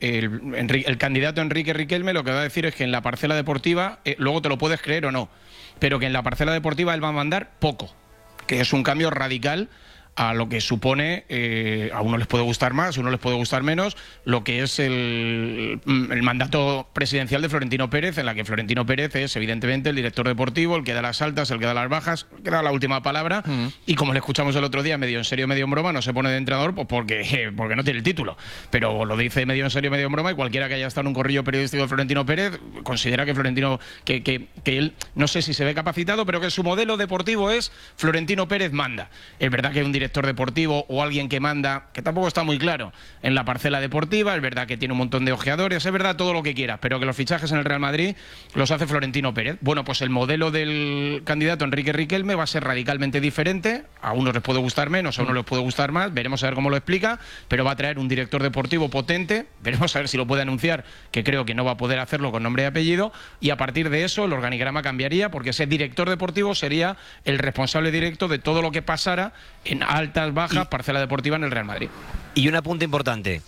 el candidato Enrique Riquelme lo que va a decir es que en la parcela deportiva, luego te lo puedes creer o no, pero que en la parcela deportiva él va a mandar poco, que es un cambio radical a lo que supone, a unos les puede gustar más, a unos les puede gustar menos, lo que es el mandato presidencial de Florentino Pérez, en la que Florentino Pérez es evidentemente el director deportivo, el que da las altas, el que da las bajas, el que da la última palabra, y como le escuchamos el otro día, medio en serio, medio en broma, no se pone de entrenador pues porque no tiene el título, pero lo dice medio en serio, medio en broma, y cualquiera que haya estado en un corrillo periodístico de Florentino Pérez considera que Florentino, que él, no sé si se ve capacitado, pero que su modelo deportivo es Florentino Pérez manda. Es verdad que hay un director deportivo o alguien que manda, que tampoco está muy claro en la parcela deportiva, es verdad que tiene un montón de ojeadores, es verdad todo lo que quieras, pero que los fichajes en el Real Madrid los hace Florentino Pérez. Bueno, pues el modelo del candidato Enrique Riquelme va a ser radicalmente diferente, a unos les puede gustar menos, a unos les puede gustar más, veremos a ver cómo lo explica, pero va a traer un director deportivo potente, veremos a ver si lo puede anunciar, que creo que no va a poder hacerlo con nombre y apellido, y a partir de eso el organigrama cambiaría, porque ese director deportivo sería el responsable directo de todo lo que pasara en altas, bajas, parcela deportiva en el Real Madrid. Y un apunte importante,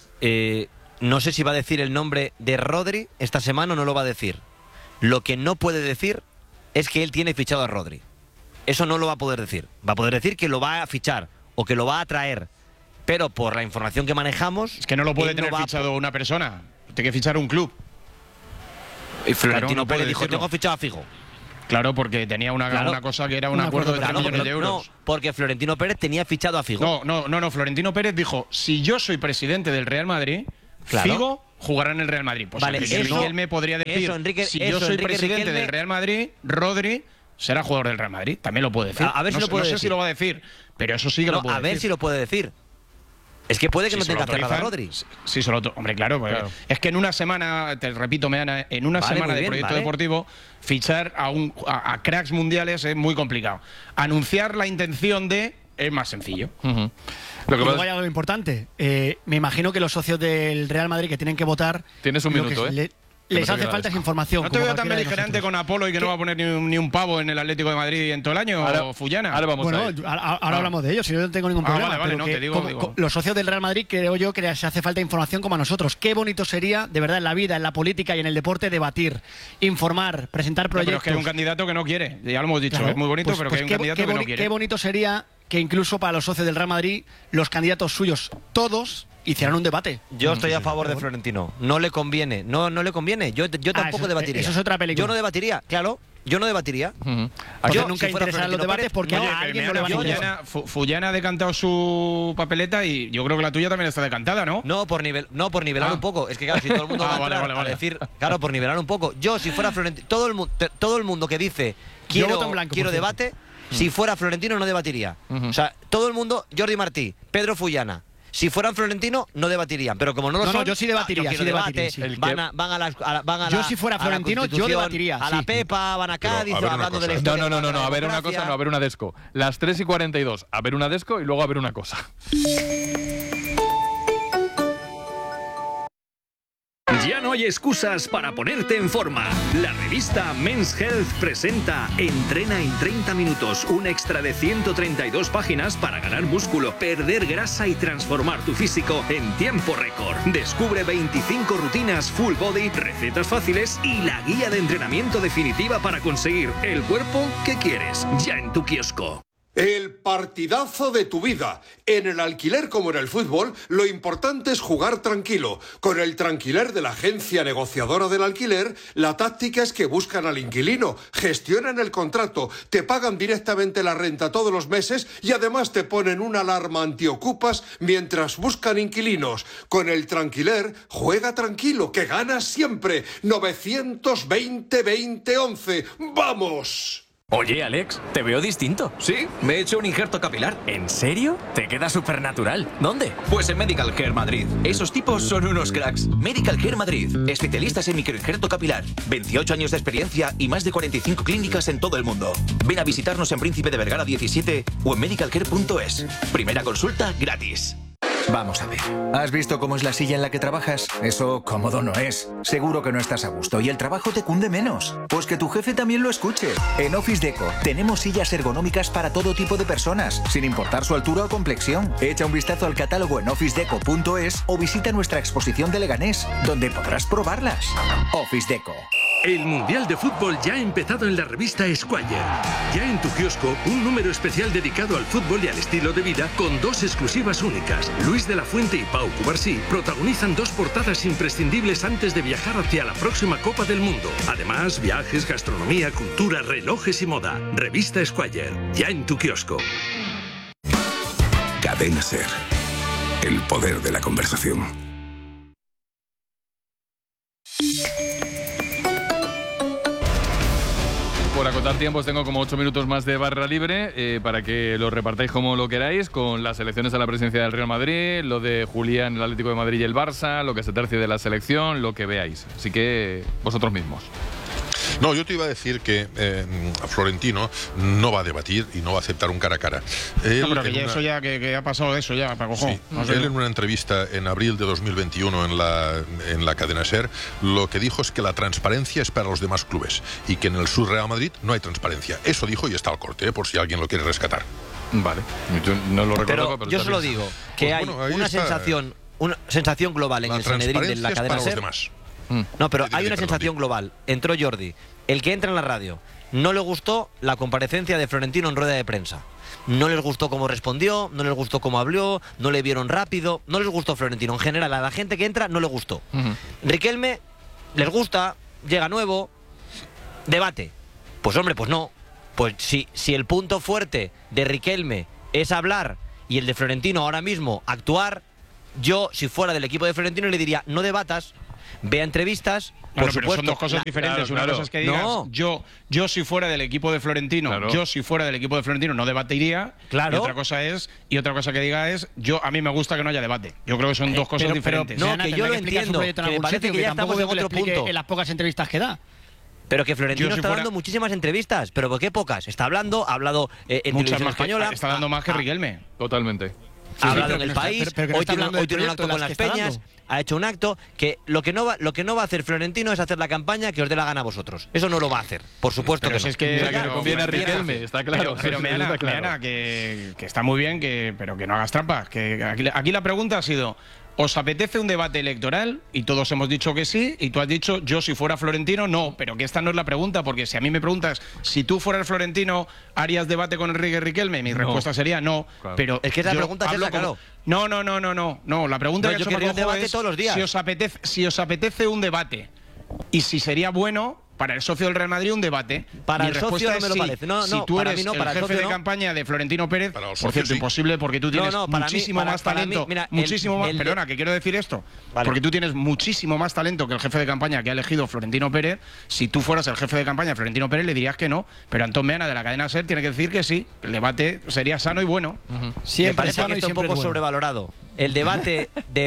no sé si va a decir el nombre de Rodri esta semana o no lo va a decir. Lo que no puede decir es que él tiene fichado a Rodri. eso no lo va a poder decir. Va a poder decir que lo va a fichar o que lo va a traer. Pero por la información que manejamos... Es que no lo puede tener fichado una persona. Tiene que fichar un club. Y Florentino Pérez dijo, tengo fichado a Figo. Claro, porque tenía una cosa que era un acuerdo de 3 millones de euros. No, porque Florentino Pérez tenía fichado a Figo. No, Florentino Pérez dijo, si yo soy presidente del Real Madrid, Figo jugará en el Real Madrid. Pues vale, Riquelme podría decir, si yo soy presidente del Real Madrid, Rodri será jugador del Real Madrid. También lo puede decir. A ver si lo puede decir. No sé si lo va a decir, pero eso sí que lo puede decir. A ver si lo puede decir. Es que puede que no tenga que hacer nada Rodri. Sí, hombre, claro. Es que en una semana, te repito, Meana, en una semana de proyecto deportivo, fichar a cracks mundiales es muy complicado. Anunciar la intención de es más sencillo. Luego hay algo importante. Me imagino que los socios del Real Madrid que tienen que votar... Tienes un minuto, les hace falta esa información. No te veo tan beligerante con Apolo y que no va a poner ni un pavo en el Atlético de Madrid en todo el año, o Fullana. Ahora hablamos de ello, si no tengo ningún problema. Vale, no, te digo. Los socios del Real Madrid creo yo que les hace falta información como a nosotros. Qué bonito sería, de verdad, en la vida, en la política y en el deporte, debatir, informar, presentar proyectos. Pero es que hay un candidato que no quiere, ya lo hemos dicho, claro, es muy bonito, pero que hay un candidato que no quiere. Qué bonito sería que incluso para los socios del Real Madrid, los candidatos suyos, todos, hicieran un debate. Yo estoy a favor de Florentino. No le conviene. No le conviene. Yo tampoco debatiría. Eso es otra película. Yo no debatiría, claro. Yo no debatiría. Yo nunca interesarán los debates porque a alguien no le va a interesar. Fullana ha decantado su papeleta y yo creo que la tuya también está decantada, ¿no? No, por nivelar un poco. Es que claro, si todo el mundo va a decir, claro, por nivelar un poco. Yo, si fuera Florentino, todo el mundo que dice quiero debate, si fuera Florentino no debatiría. O sea, todo el mundo, Jordi Martí, Pedro Fullana. Si fueran Florentino, no debatirían. Pero como no lo son... No, yo sí debatiría. Van a yo si fuera Florentino, yo debatiría. A la Pepa, van a Cádiz, hablando de la historia. No. A ver una cosa, no, a ver una desco. Las 3:42, a ver una desco y luego a ver una cosa. Ya no hay excusas para ponerte en forma. La revista Men's Health presenta Entrena en 30 minutos, un extra de 132 páginas para ganar músculo, perder grasa y transformar tu físico en tiempo récord. Descubre 25 rutinas full body, recetas fáciles y la guía de entrenamiento definitiva para conseguir el cuerpo que quieres. Ya en tu kiosco. El partidazo de tu vida. En el alquiler como en el fútbol, lo importante es jugar tranquilo. Con el Tranquiler de la agencia negociadora del alquiler, la táctica es que buscan al inquilino, gestionan el contrato, te pagan directamente la renta todos los meses y además te ponen una alarma antiocupas mientras buscan inquilinos. Con el Tranquiler, juega tranquilo, que ganas siempre. 920-2011. ¡Vamos! Oye, Alex, te veo distinto. Sí, me he hecho un injerto capilar. ¿En serio? Te queda súper natural. ¿Dónde? Pues en Medical Care Madrid. Esos tipos son unos cracks. Medical Care Madrid. Especialistas en microinjerto capilar. 28 años de experiencia y más de 45 clínicas en todo el mundo. Ven a visitarnos en Príncipe de Vergara 17 o en medicalcare.es. Primera consulta gratis. Vamos a ver. ¿Has visto cómo es la silla en la que trabajas? Eso cómodo no es. Seguro que no estás a gusto y el trabajo te cunde menos. Pues que tu jefe también lo escuche. En Office Deco tenemos sillas ergonómicas para todo tipo de personas, sin importar su altura o complexión. Echa un vistazo al catálogo en officedeco.es o visita nuestra exposición de Leganés, donde podrás probarlas. Office Deco. El Mundial de Fútbol ya ha empezado en la revista Squire. Ya en tu kiosco, un número especial dedicado al fútbol y al estilo de vida con 2 exclusivas únicas. Luis de la Fuente y Pau Cubarsí protagonizan 2 portadas imprescindibles antes de viajar hacia la próxima Copa del Mundo. Además, viajes, gastronomía, cultura, relojes y moda. Revista Squire, ya en tu kiosco. Cadena SER. El poder de la conversación. Por acotar tiempos tengo como 8 minutos más de barra libre para que lo repartáis como lo queráis, con las elecciones a la presidencia del Real Madrid, lo de Julián, el Atlético de Madrid y el Barça, lo que se tercie de la selección, lo que veáis. Así que vosotros mismos. No, yo te iba a decir que Florentino no va a debatir y no va a aceptar un cara a cara. No, pero que ya eso ya, que ha pasado de eso ya, para cojón. Sí, él en una entrevista en abril de 2021 en la cadena SER, lo que dijo es que la transparencia es para los demás clubes y que en el Real Madrid no hay transparencia. Eso dijo y está al corte, por si alguien lo quiere rescatar. Vale, yo no lo recuerdo, pero yo solo digo que pues hay una sensación global en el Sanedrín de la cadena SER. No, pero hay una sensación global. Entró Jordi, el que entra en la radio, no le gustó la comparecencia de Florentino en rueda de prensa. No les gustó cómo respondió, no les gustó cómo habló, no le vieron rápido, no les gustó Florentino. En general, a la gente que entra no le gustó. Riquelme, les gusta, llega nuevo, debate. Pues hombre, pues no. Pues si el punto fuerte de Riquelme es hablar y el de Florentino ahora mismo actuar, yo, si fuera del equipo de Florentino, le diría, no debatas, vea entrevistas. Por supuesto, pero son dos cosas diferentes. Una cosa es que digas, yo si fuera del equipo de Florentino, no debatiría. Claro. Y otra cosa que diga es, a mí me gusta que no haya debate. Yo creo que son dos cosas diferentes. No, que yo lo entiendo, que me parece que ya estamos en otro punto. En las pocas entrevistas que da. Pero que Florentino está dando muchísimas entrevistas. ¿Pero por qué pocas? Está hablando, ha hablado en televisión española. Está dando más que Riquelme. Totalmente. Ha hablado en El País, hoy tiene un acto con las Peñas, ha hecho un acto que lo que no va a hacer Florentino es hacer la campaña que os dé la gana a vosotros. Eso no lo va a hacer, por supuesto que no. Es que le conviene a Riquelme, está claro. Pero Meana, que está muy bien, pero que no hagas trampas. Que aquí la pregunta ha sido, ¿os apetece un debate electoral? Y todos hemos dicho que sí, y tú has dicho, yo si fuera Florentino, no. Pero que esta no es la pregunta, porque si a mí me preguntas, si tú fueras Florentino, ¿harías debate con Enrique Riquelme? Mi respuesta sería no. Claro. Pero es que esa pregunta es esa, claro. No. La pregunta que yo querría un debate todos los días. Si os apetece un debate, y si sería bueno para el socio del Real Madrid un debate. Para el socio no me lo parece. Si tú eres el jefe de campaña de Florentino Pérez, por cierto, imposible, porque tú tienes muchísimo más talento. Perdona, que quiero decir esto. Porque tú tienes muchísimo más talento que el jefe de campaña que ha elegido Florentino Pérez. Si tú fueras el jefe de campaña de Florentino Pérez, le dirías que no. Pero Antón Meana, de la cadena SER, tiene que decir que sí. El debate sería sano y bueno. Me parece que está un poco sobrevalorado. El debate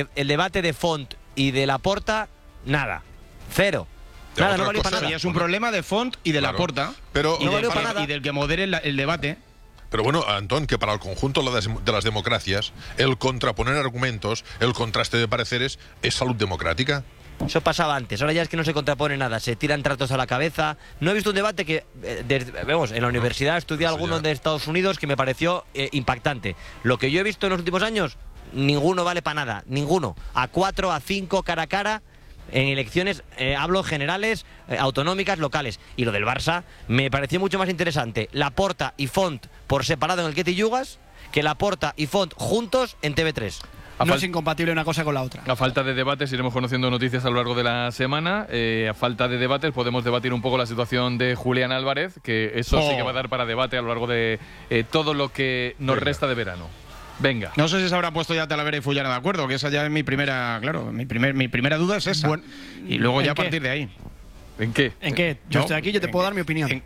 de Font y de Laporta, nada. Cero. Nada, no valió para nada. Es un problema de Font y de Laporta. Pero y del que modere el debate. Pero bueno, Antón, que para el conjunto de las democracias, el contraponer argumentos, el contraste de pareceres, es salud democrática. Eso pasaba antes, ahora ya es que no se contrapone nada, se tiran tratos a la cabeza. No he visto un debate que, vemos, en la universidad estudié algunos de Estados Unidos que me pareció impactante. Lo que yo he visto en los últimos años, ninguno vale para nada, ninguno. A 4, a 5, cara a cara. En elecciones, hablo generales, autonómicas, locales. Y lo del Barça me pareció mucho más interesante Laporta y Font por separado en el Ketty Yugas que Laporta y Font juntos en TV3. No es incompatible una cosa con la otra. A falta de debates iremos conociendo noticias a lo largo de la semana. A falta de debates podemos debatir un poco la situación de Julián Álvarez, que eso sí que va a dar para debate a lo largo de todo lo que nos resta de verano. Venga. No sé si se habrá puesto ya Talavera y Fullana de acuerdo, que esa ya es mi primera, mi primera duda es esa. Y luego ya a partir de ahí. ¿En qué? ¿En qué? Yo estoy aquí, yo te puedo dar mi opinión.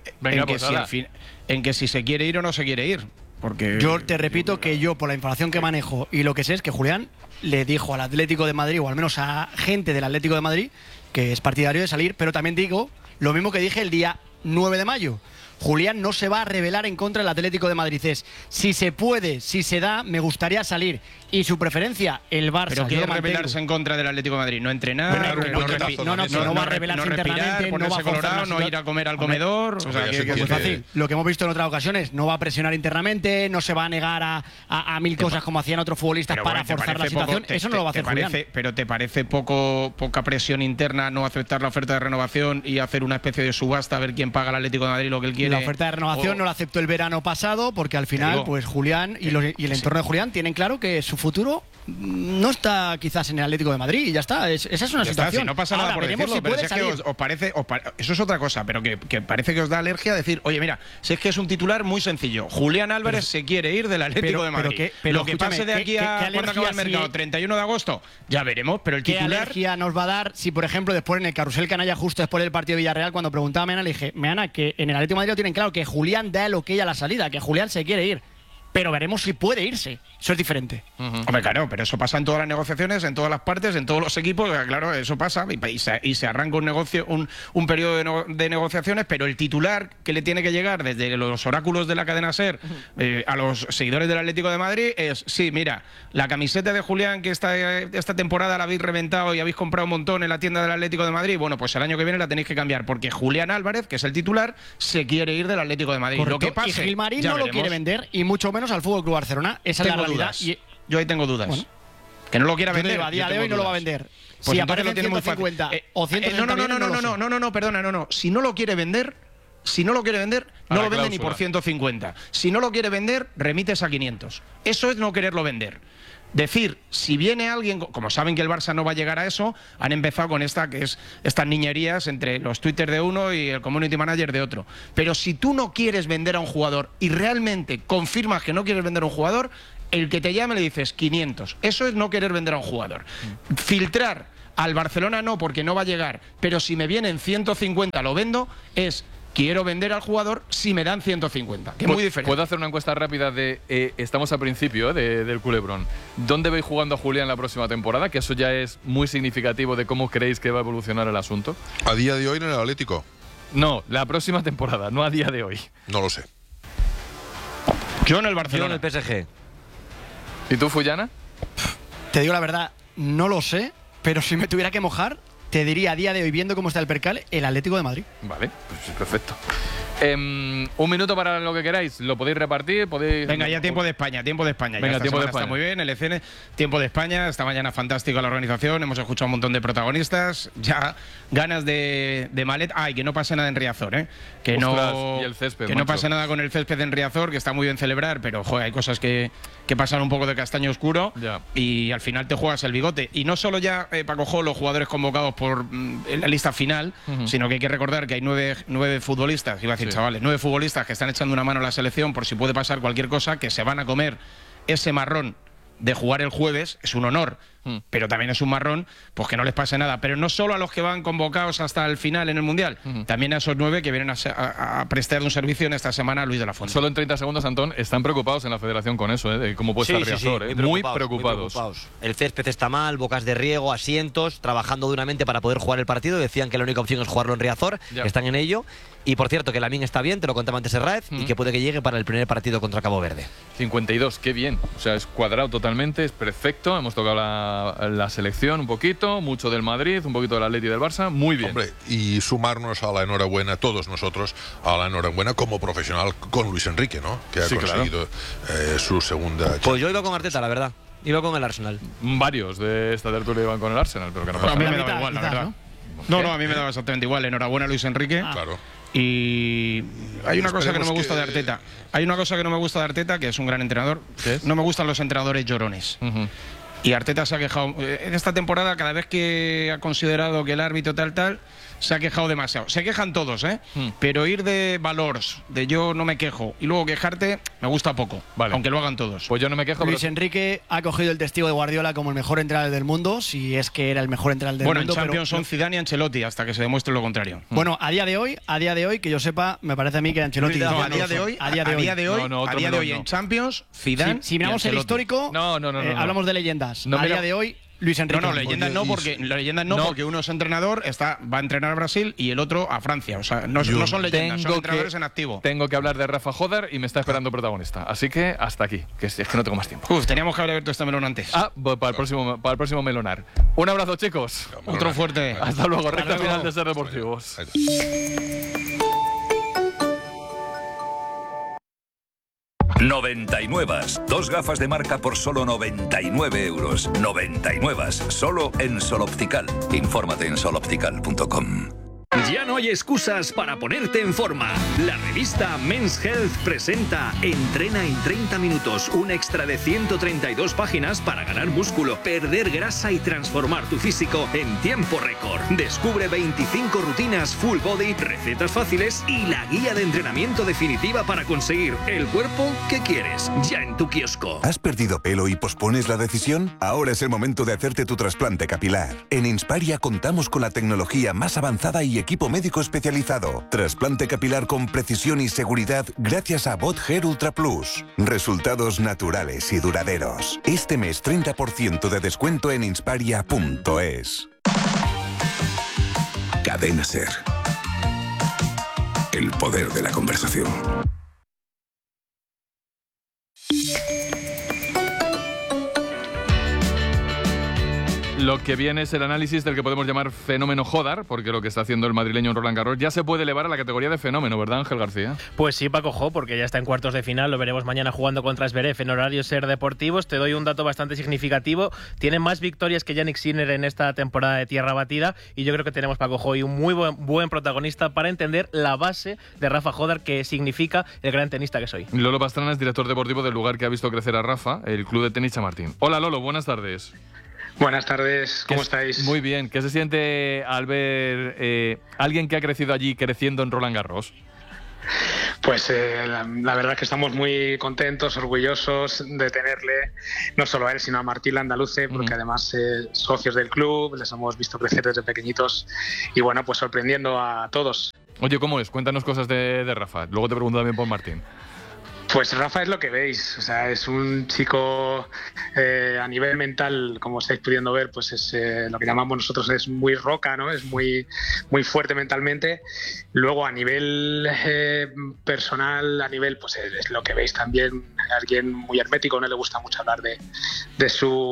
En que si se quiere ir o no se quiere ir. Porque yo te repito que yo, por la información que manejo y lo que sé, es que Julián le dijo al Atlético de Madrid, o al menos a gente del Atlético de Madrid, que es partidario de salir, pero también digo lo mismo que dije el día 9 de mayo. Julián no se va a rebelar en contra del Atlético de Madrid. Es, si se puede, si se da, me gustaría salir. Y su preferencia, el Barça. Pero quiere rebelarse en contra del Atlético de Madrid. No entrenar, no va a rebelarse internamente, no va a colorado, no ir a comer al comedor. O sea, que es fácil. Lo que hemos visto en otras ocasiones, no va a presionar internamente, no se va a negar a mil cosas como hacían otros futbolistas para forzar la situación. Eso no lo va a hacer Julián. Pero ¿te parece poca presión interna no aceptar la oferta de renovación y hacer una especie de subasta a ver quién paga al Atlético de Madrid lo que él quiere? La oferta de renovación no la aceptó el verano pasado porque al final, pues Julián y el entorno de Julián tienen claro que su futuro no está quizás en el Atlético de Madrid y ya está. Esa es una situación. Si no pasa nada por decirlo, pero si es que os parece, eso es otra cosa, pero que parece que os da alergia decir, oye, mira, si es que es un titular muy sencillo. Julián Álvarez se quiere ir del Atlético de Madrid. Lo que pase de aquí a cuando acabe el mercado, 31 de agosto, ya veremos, pero el titular... ¿Qué alergia nos va a dar si, por ejemplo, después en el carrusel canalla, justo después del partido de Villarreal, cuando preguntaba a Meana, le dije, Meana, que en el Atlético de Madrid lo tienen claro, que Julián da el ok a la salida, que Julián se quiere ir. Pero veremos si puede irse. Eso es diferente. Hombre, claro, pero eso pasa en todas las negociaciones, en todas las partes, en todos los equipos. Claro, eso pasa y se arranca un periodo de negociaciones, pero el titular que le tiene que llegar desde los oráculos de la cadena SER a los seguidores del Atlético de Madrid es, sí, mira, la camiseta de Julián que esta temporada la habéis reventado y habéis comprado un montón en la tienda del Atlético de Madrid, bueno, pues el año que viene la tenéis que cambiar, porque Julián Álvarez, que es el titular, se quiere ir del Atlético de Madrid. Correcto. Lo que pase, y Gilmarín no lo quiere vender, y mucho menos al Fútbol Club Barcelona. Esa es la realidad. Yo ahí tengo dudas. Bueno, que no lo quiera vender. A día de hoy no lo va a vender. Pues si aparece 150 o 150 o 160 no, perdona, no. Si no lo quiere vender, si no lo quiere vender, no la lo vende ni cláusula. por 150. Si no lo quiere vender, remites a 500. Eso es no quererlo vender. Decir, si viene alguien, como saben que el Barça no va a llegar a eso, han empezado con estas niñerías entre los Twitter de uno y el community manager de otro. Pero si tú no quieres vender a un jugador y realmente confirmas que no quieres vender a un jugador, el que te llame le dices 500. Eso es no querer vender a un jugador. Filtrar al Barcelona no, porque no va a llegar, pero si me vienen 150 lo vendo, es... Quiero vender al jugador si me dan 150, que es muy diferente. ¿Puedo hacer una encuesta rápida de... estamos al principio del culebrón. ¿Dónde veis jugando a Julián la próxima temporada? Que eso ya es muy significativo de cómo creéis que va a evolucionar el asunto. A día de hoy en el Atlético. No, la próxima temporada, no a día de hoy. No lo sé. Yo en el Barcelona. Yo en el PSG. ¿Y tú, Fullana? Te digo la verdad, no lo sé, pero si me tuviera que mojar, te diría a día de hoy, viendo cómo está el percal, el Atlético de Madrid. Vale, pues perfecto. Un minuto para lo que queráis. Lo podéis repartir, podéis... Venga, ya tiempo de España, tiempo de España. Venga, ya tiempo de está España. muy bien, el ECN, tiempo de España. Esta mañana fantástico la organización, hemos escuchado un montón de protagonistas. Ya ganas de maleta. Ay, que no pase nada en Riazor, ¿eh? Que Ostras, no, y el césped, que no macho. pase nada con el césped en Riazor, que está muy bien celebrar, pero joder, hay cosas que pasan un poco de castaño oscuro y al final te juegas el bigote. Y no solo ya Paco Jo, los jugadores convocados por la lista final, sino que hay que recordar que hay nueve futbolistas, iba a decir chavales, 9 futbolistas que están echando una mano a la selección por si puede pasar cualquier cosa, que se van a comer ese marrón de jugar el jueves. Es un honor, pero también es un marrón, pues que no les pase nada. Pero no solo a los que van convocados hasta el final en el Mundial, también a esos 9 que vienen a prestar un servicio en esta semana a Luis de la Fuente. Solo en 30 segundos, Antón, están preocupados en la federación con eso, de cómo puede estar Riazor, muy preocupados. El césped está mal, bocas de riego, asientos, trabajando duramente para poder jugar el partido. Decían que la única opción es jugarlo en Riazor, están en ello. Y por cierto, que Lamine está bien, te lo contaba antes Herráez, y que puede que llegue para el primer partido contra Cabo Verde. 52, qué bien. O sea, es cuadrado totalmente, es perfecto. Hemos tocado la selección un poquito, mucho del Madrid, un poquito del Atleti y del Barça, muy bien. Hombre, y sumarnos a la enhorabuena, todos nosotros, a la enhorabuena como profesional con Luis Enrique, ¿no? Que ha conseguido su segunda... Pues yo iba con Arteta, la verdad. Iba con el Arsenal. Varios de esta tertulia iban con el Arsenal, pero que no pasa A mí nada. me daba igual, la verdad. No, a mí me daba exactamente igual. Enhorabuena, Luis Enrique. Claro. Y hay una cosa que no me Esperemos gusta de que- Arteta. Hay una cosa que no me gusta de Arteta, que es un gran entrenador. No me gustan los entrenadores llorones. Y Arteta se ha quejado. En esta temporada, cada vez que ha considerado que el árbitro tal, se ha quejado demasiado. Se quejan todos, ¿eh? Pero ir de valores, de yo no me quejo, y luego quejarte, me gusta poco. Aunque lo hagan todos. Pues yo no me quejo. Luis Enrique ha cogido el testigo de Guardiola como el mejor entrenador del mundo, si es que era el mejor entrenador del Bueno, mundo. en Champions son Zidane y Ancelotti, hasta que se demuestre lo contrario. Bueno, a día de hoy, que yo sepa, me parece a mí que Ancelotti... No, a día de hoy, en Champions, Zidane Si miramos y el Ancelotti. histórico, hablamos de leyendas. No, a mira- día de hoy, Luis Enrique. No, leyendas no, porque porque uno es entrenador, va a entrenar a Brasil y el otro a Francia. O sea, no son leyendas, son entrenadores en activo. Tengo que hablar de Rafa Joder y me está esperando protagonista. Así que hasta aquí, que es que no tengo más tiempo. Teníamos que haber abierto este melón antes. Para el próximo melonar. Un abrazo, chicos. Otro fuerte. Hasta luego, recta luego. final de Ser Deportivos. $99. 2 gafas de marca por solo 99 euros. 99. Solo en Sol Optical. Infórmate en soloptical.com. Ya no hay excusas para ponerte en forma. La revista Men's Health presenta Entrena en 30 minutos, un extra de 132 páginas para ganar músculo, perder grasa y transformar tu físico en tiempo récord. Descubre 25 rutinas full body, recetas fáciles y la guía de entrenamiento definitiva para conseguir el cuerpo que quieres. Ya en tu kiosco. ¿Has perdido pelo y pospones la decisión? Ahora es el momento de hacerte tu trasplante capilar. En Insparia contamos con la tecnología más avanzada y equipo médico especializado. Trasplante capilar con precisión y seguridad gracias a Bot Hair Ultra Plus. Resultados naturales y duraderos. Este mes 30% de descuento en insparia.es. Cadena Ser. El poder de la conversación. Lo que viene es el análisis del que podemos llamar fenómeno Jodar, porque lo que está haciendo el madrileño en Roland Garros ya se puede elevar a la categoría de fenómeno, ¿verdad, Ángel García? Pues sí, Paco Jo, porque ya está en cuartos de final, lo veremos mañana jugando contra Zverev en horarios Ser Deportivos. Te doy un dato bastante significativo, tiene más victorias que Jannik Sinner en esta temporada de tierra batida, y yo creo que tenemos, Paco Jo, y un muy buen protagonista para entender la base de Rafa Jodar, que significa el gran tenista que soy. Lolo Pastrana es director deportivo del lugar que ha visto crecer a Rafa, el Club de Tenis Chamartín. Hola Lolo, buenas tardes. Buenas tardes, ¿cómo estáis? Muy bien, ¿qué se siente al ver alguien que ha crecido allí creciendo en Roland Garros? Pues la verdad es que estamos muy contentos, orgullosos de tenerle, no solo a él, sino a Martín Landaluce, porque además socios del club, les hemos visto crecer desde pequeñitos y bueno, pues sorprendiendo a todos. Oye, ¿cómo es? Cuéntanos cosas de Rafa, luego te pregunto también por Martín. Pues Rafa es lo que veis, o sea, es un chico a nivel mental, como estáis pudiendo ver, pues es lo que llamamos nosotros, es muy roca, ¿no? Es muy fuerte mentalmente. Luego a nivel personal, a nivel, pues es lo que veis también, alguien muy hermético, no le gusta mucho hablar de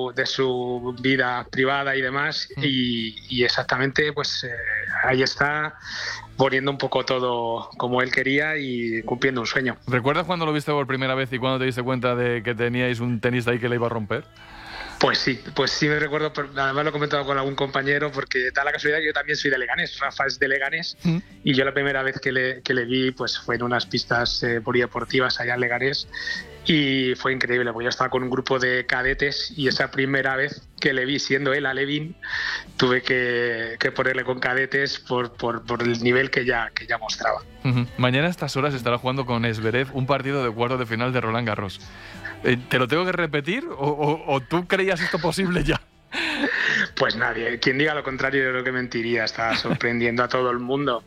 su vida privada y demás, y exactamente, pues ahí está, poniendo un poco todo como él quería y cumpliendo un sueño. ¿Recuerdas cuando lo viste por primera vez y cuando te diste cuenta de que teníais un tenista ahí que le iba a romper? Pues sí me recuerdo, además lo he comentado con algún compañero, porque da la casualidad que yo también soy de Leganés, Rafa es de Leganés, y yo la primera vez que le vi pues fue en unas pistas polideportivas allá en Leganés, y fue increíble, porque yo estaba con un grupo de cadetes y esa primera vez que le vi, siendo él alevín, tuve que ponerle con cadetes por el nivel que ya mostraba. Mañana a estas horas estará jugando con Zverev un partido de cuartos de final de Roland Garros. ¿Te lo tengo que repetir o tú creías esto posible ya? Pues nadie, quien diga lo contrario yo creo que mentiría, está sorprendiendo a todo el mundo,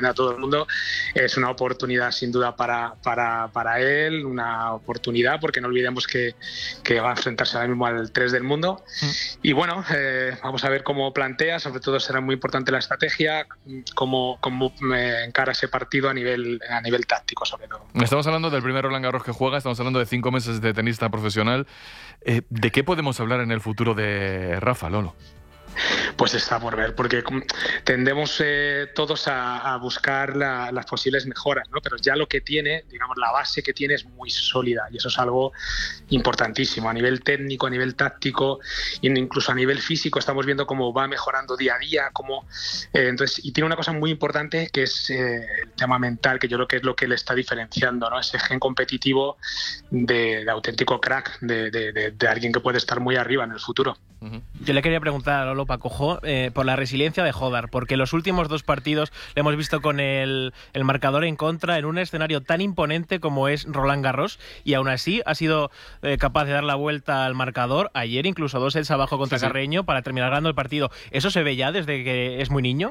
es una oportunidad sin duda para él, una oportunidad porque no olvidemos que va a enfrentarse ahora mismo al 3 del mundo y bueno, vamos a ver cómo plantea, sobre todo será muy importante la estrategia, cómo encara ese partido a nivel táctico sobre todo. Estamos hablando del primer Roland Garros que juega, estamos hablando de 5 meses de tenista profesional. ¿De qué podemos hablar en el futuro de Rafa, Lolo? Pues está por ver, porque tendemos todos a buscar las posibles mejoras, ¿no? Pero ya lo que tiene, digamos, la base que tiene es muy sólida y eso es algo importantísimo a nivel técnico, a nivel táctico e incluso a nivel físico. Estamos viendo cómo va mejorando día a día, entonces, y tiene una cosa muy importante que es el tema mental, que yo creo que es lo que le está diferenciando, ¿no? Ese gen competitivo de auténtico crack, de alguien que puede estar muy arriba en el futuro. Yo le quería preguntar a Lolo Paco Jo por la resiliencia de Jodar, porque los últimos 2 partidos le hemos visto con el marcador en contra en un escenario tan imponente como es Roland Garros y aún así ha sido capaz de dar la vuelta al marcador. Ayer incluso 2 sets abajo contra Carreño para terminar ganando el partido. ¿Eso se ve ya desde que es muy niño?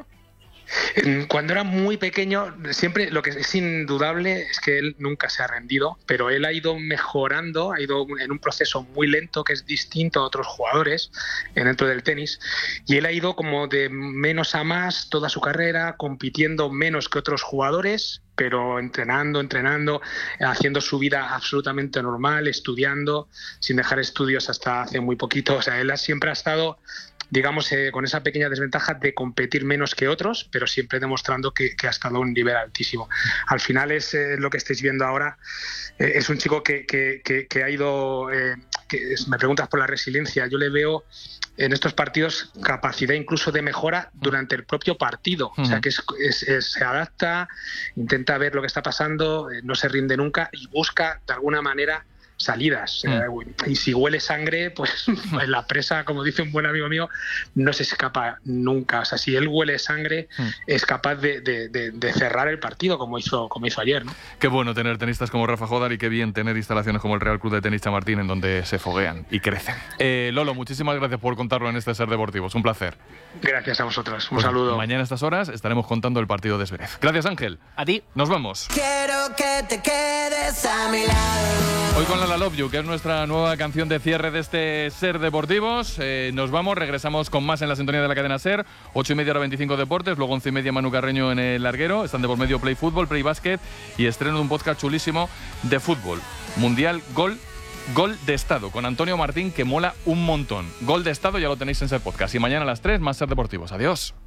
Cuando era muy pequeño, siempre lo que es indudable es que él nunca se ha rendido, pero él ha ido mejorando, ha ido en un proceso muy lento que es distinto a otros jugadores dentro del tenis, y él ha ido como de menos a más toda su carrera, compitiendo menos que otros jugadores, pero entrenando, haciendo su vida absolutamente normal, estudiando, sin dejar estudios hasta hace muy poquito. O sea, él siempre ha estado, digamos, con esa pequeña desventaja de competir menos que otros, pero siempre demostrando que ha estado a un nivel altísimo. Al final es lo que estáis viendo ahora, es un chico que ha ido, me preguntas por la resiliencia, yo le veo en estos partidos capacidad incluso de mejora durante el propio partido, o sea que se adapta, intenta ver lo que está pasando, no se rinde nunca y busca de alguna manera salidas. Y si huele sangre, pues la presa, como dice un buen amigo mío, no se escapa nunca. O sea, si él huele sangre, es capaz de cerrar el partido como hizo ayer, ¿no? Qué bueno tener tenistas como Rafa Jodar y qué bien tener instalaciones como el Real Club de Tenis Chamartín en donde se foguean y crecen. Lolo, muchísimas gracias por contarlo en este Ser Deportivos. Un placer. Gracias a vosotros. Un saludo. Mañana a estas horas estaremos contando el partido de Zverev. Gracias, Ángel. A ti. Nos vamos. Quiero que te quedes a mi lado. Hoy con la Love You, que es nuestra nueva canción de cierre de este Ser Deportivos. Nos vamos, regresamos con más en la sintonía de la cadena Ser. 8:30 hora 25 Deportes, luego 11:30 Manu Carreño en el larguero. Están de por medio Play Fútbol, Play Básquet y estreno de un podcast chulísimo de fútbol. Mundial Gol Gol de Estado con Antonio Martín, que mola un montón. Gol de Estado ya lo tenéis en Ser Podcast. Y mañana a las 3, más Ser Deportivos. Adiós.